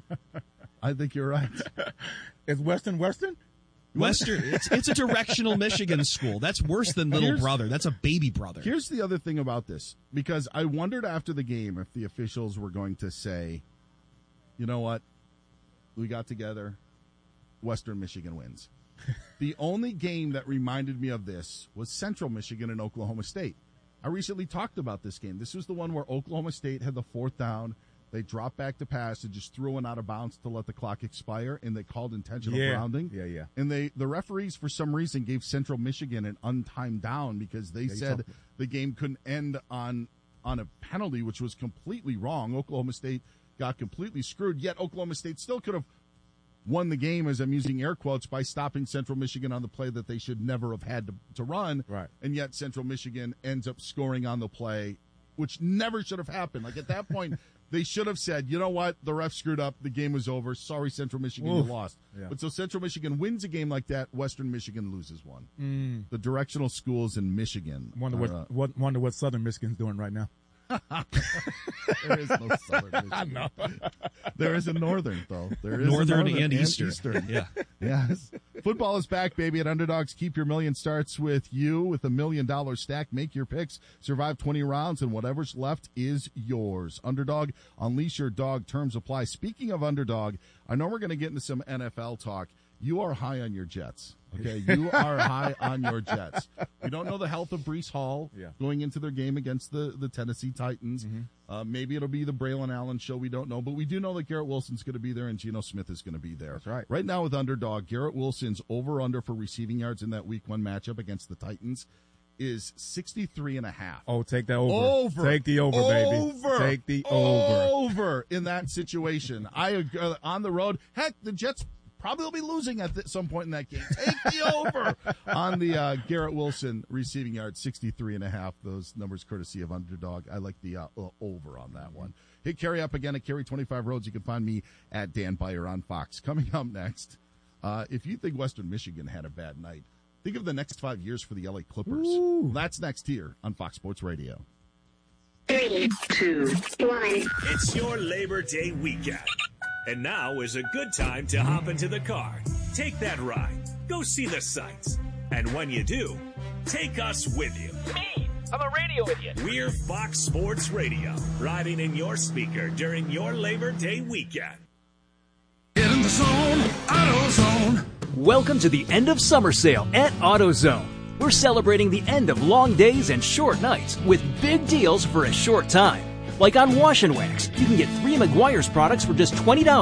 [SPEAKER 10] I think you're right.
[SPEAKER 11] Is Western Western?
[SPEAKER 12] Western, it's it's a directional Michigan school. That's worse than little
[SPEAKER 10] Here's-
[SPEAKER 12] brother. That's a baby brother.
[SPEAKER 10] Here's the other thing about this, because I wondered after the game if the officials were going to say, you know what, we got together, Western Michigan wins. The only game that reminded me of this was Central Michigan and Oklahoma State. I recently talked about this game. This was the one where Oklahoma State had the fourth down. They dropped back to pass and just threw one out of bounds to let the clock expire, and they called intentional
[SPEAKER 11] Yeah.
[SPEAKER 10] grounding.
[SPEAKER 11] Yeah, yeah.
[SPEAKER 10] And they the referees, for some reason, gave Central Michigan an untimed down because they
[SPEAKER 11] Yeah, you
[SPEAKER 10] said
[SPEAKER 11] talked-
[SPEAKER 10] the game couldn't end on on a penalty, which was completely wrong. Oklahoma State got completely screwed, yet Oklahoma State still could have won the game, as I'm using air quotes, by stopping Central Michigan on the play that they should never have had to, to run.
[SPEAKER 11] Right.
[SPEAKER 10] And yet Central Michigan ends up scoring on the play, which never should have happened. Like at that point, they should have said, you know what, the ref screwed up, the game was over, sorry Central Michigan,
[SPEAKER 11] Oof.
[SPEAKER 10] you lost.
[SPEAKER 11] Yeah.
[SPEAKER 10] But so Central Michigan wins a game like that, Western Michigan loses one.
[SPEAKER 11] Mm.
[SPEAKER 10] The directional schools in Michigan.
[SPEAKER 11] Wonder
[SPEAKER 10] are,
[SPEAKER 11] what,
[SPEAKER 10] uh,
[SPEAKER 11] what wonder what Southern Michigan's doing right now.
[SPEAKER 10] there is no Southern Michigan.
[SPEAKER 11] I know.
[SPEAKER 10] There is a Northern, though. There is
[SPEAKER 12] Northern
[SPEAKER 10] a Northern
[SPEAKER 12] and Eastern. Yeah.
[SPEAKER 10] Yes. Football is back, baby, at Underdogs. Keep your million starts with you with a million dollar stack. Make your picks. Survive twenty rounds, and whatever's left is yours. Underdog, unleash your dog. Terms apply. Speaking of Underdog, I know we're going to get into some N F L talk. You are high on your Jets. Okay, you are high on your Jets. We don't know the health of Breece Hall
[SPEAKER 11] Yeah.
[SPEAKER 10] going into their game against the, the Tennessee Titans.
[SPEAKER 11] Mm-hmm.
[SPEAKER 10] Uh, maybe it'll be the Braylon Allen show. We don't know, but we do know that Garrett Wilson's going to be there and Geno Smith is going to be there.
[SPEAKER 11] That's right.
[SPEAKER 10] Right now with Underdog, Garrett Wilson's over-under for receiving yards in that Week One matchup against the Titans is sixty-three and a half.
[SPEAKER 11] Oh, take that over.
[SPEAKER 10] Over.
[SPEAKER 11] Take the over, baby.
[SPEAKER 10] Over.
[SPEAKER 11] Take the over.
[SPEAKER 10] Over in that situation. I agree, uh, on the road. Heck, the Jets probably will be losing at th- some point in that game. Take the over on the uh, Garrett Wilson receiving yards, sixty-three and a half. Those numbers courtesy of Underdog. I like the uh, uh, over on that one. Hit Carrie up again at Carrie twenty-five Roads. You can find me at Dan Beyer on Fox. Coming up next, uh, if you think Western Michigan had a bad night, think of the next five years for the L A Clippers. Ooh. That's next here on Fox Sports Radio.
[SPEAKER 13] Three, two, one.
[SPEAKER 7] It's your Labor Day weekend. And now is a good time to hop into the car. Take that ride. Go see the sights. And when you do, take us with you.
[SPEAKER 13] Me, I'm a radio idiot.
[SPEAKER 7] We're Fox Sports Radio, riding in your speaker during your Labor Day weekend.
[SPEAKER 14] Get in the zone, AutoZone. Welcome to the end of summer sale at AutoZone. We're celebrating the end of long days and short nights with big deals for a short time. Like on Wash and Wax, you can get three Meguiar's products for just twenty dollars.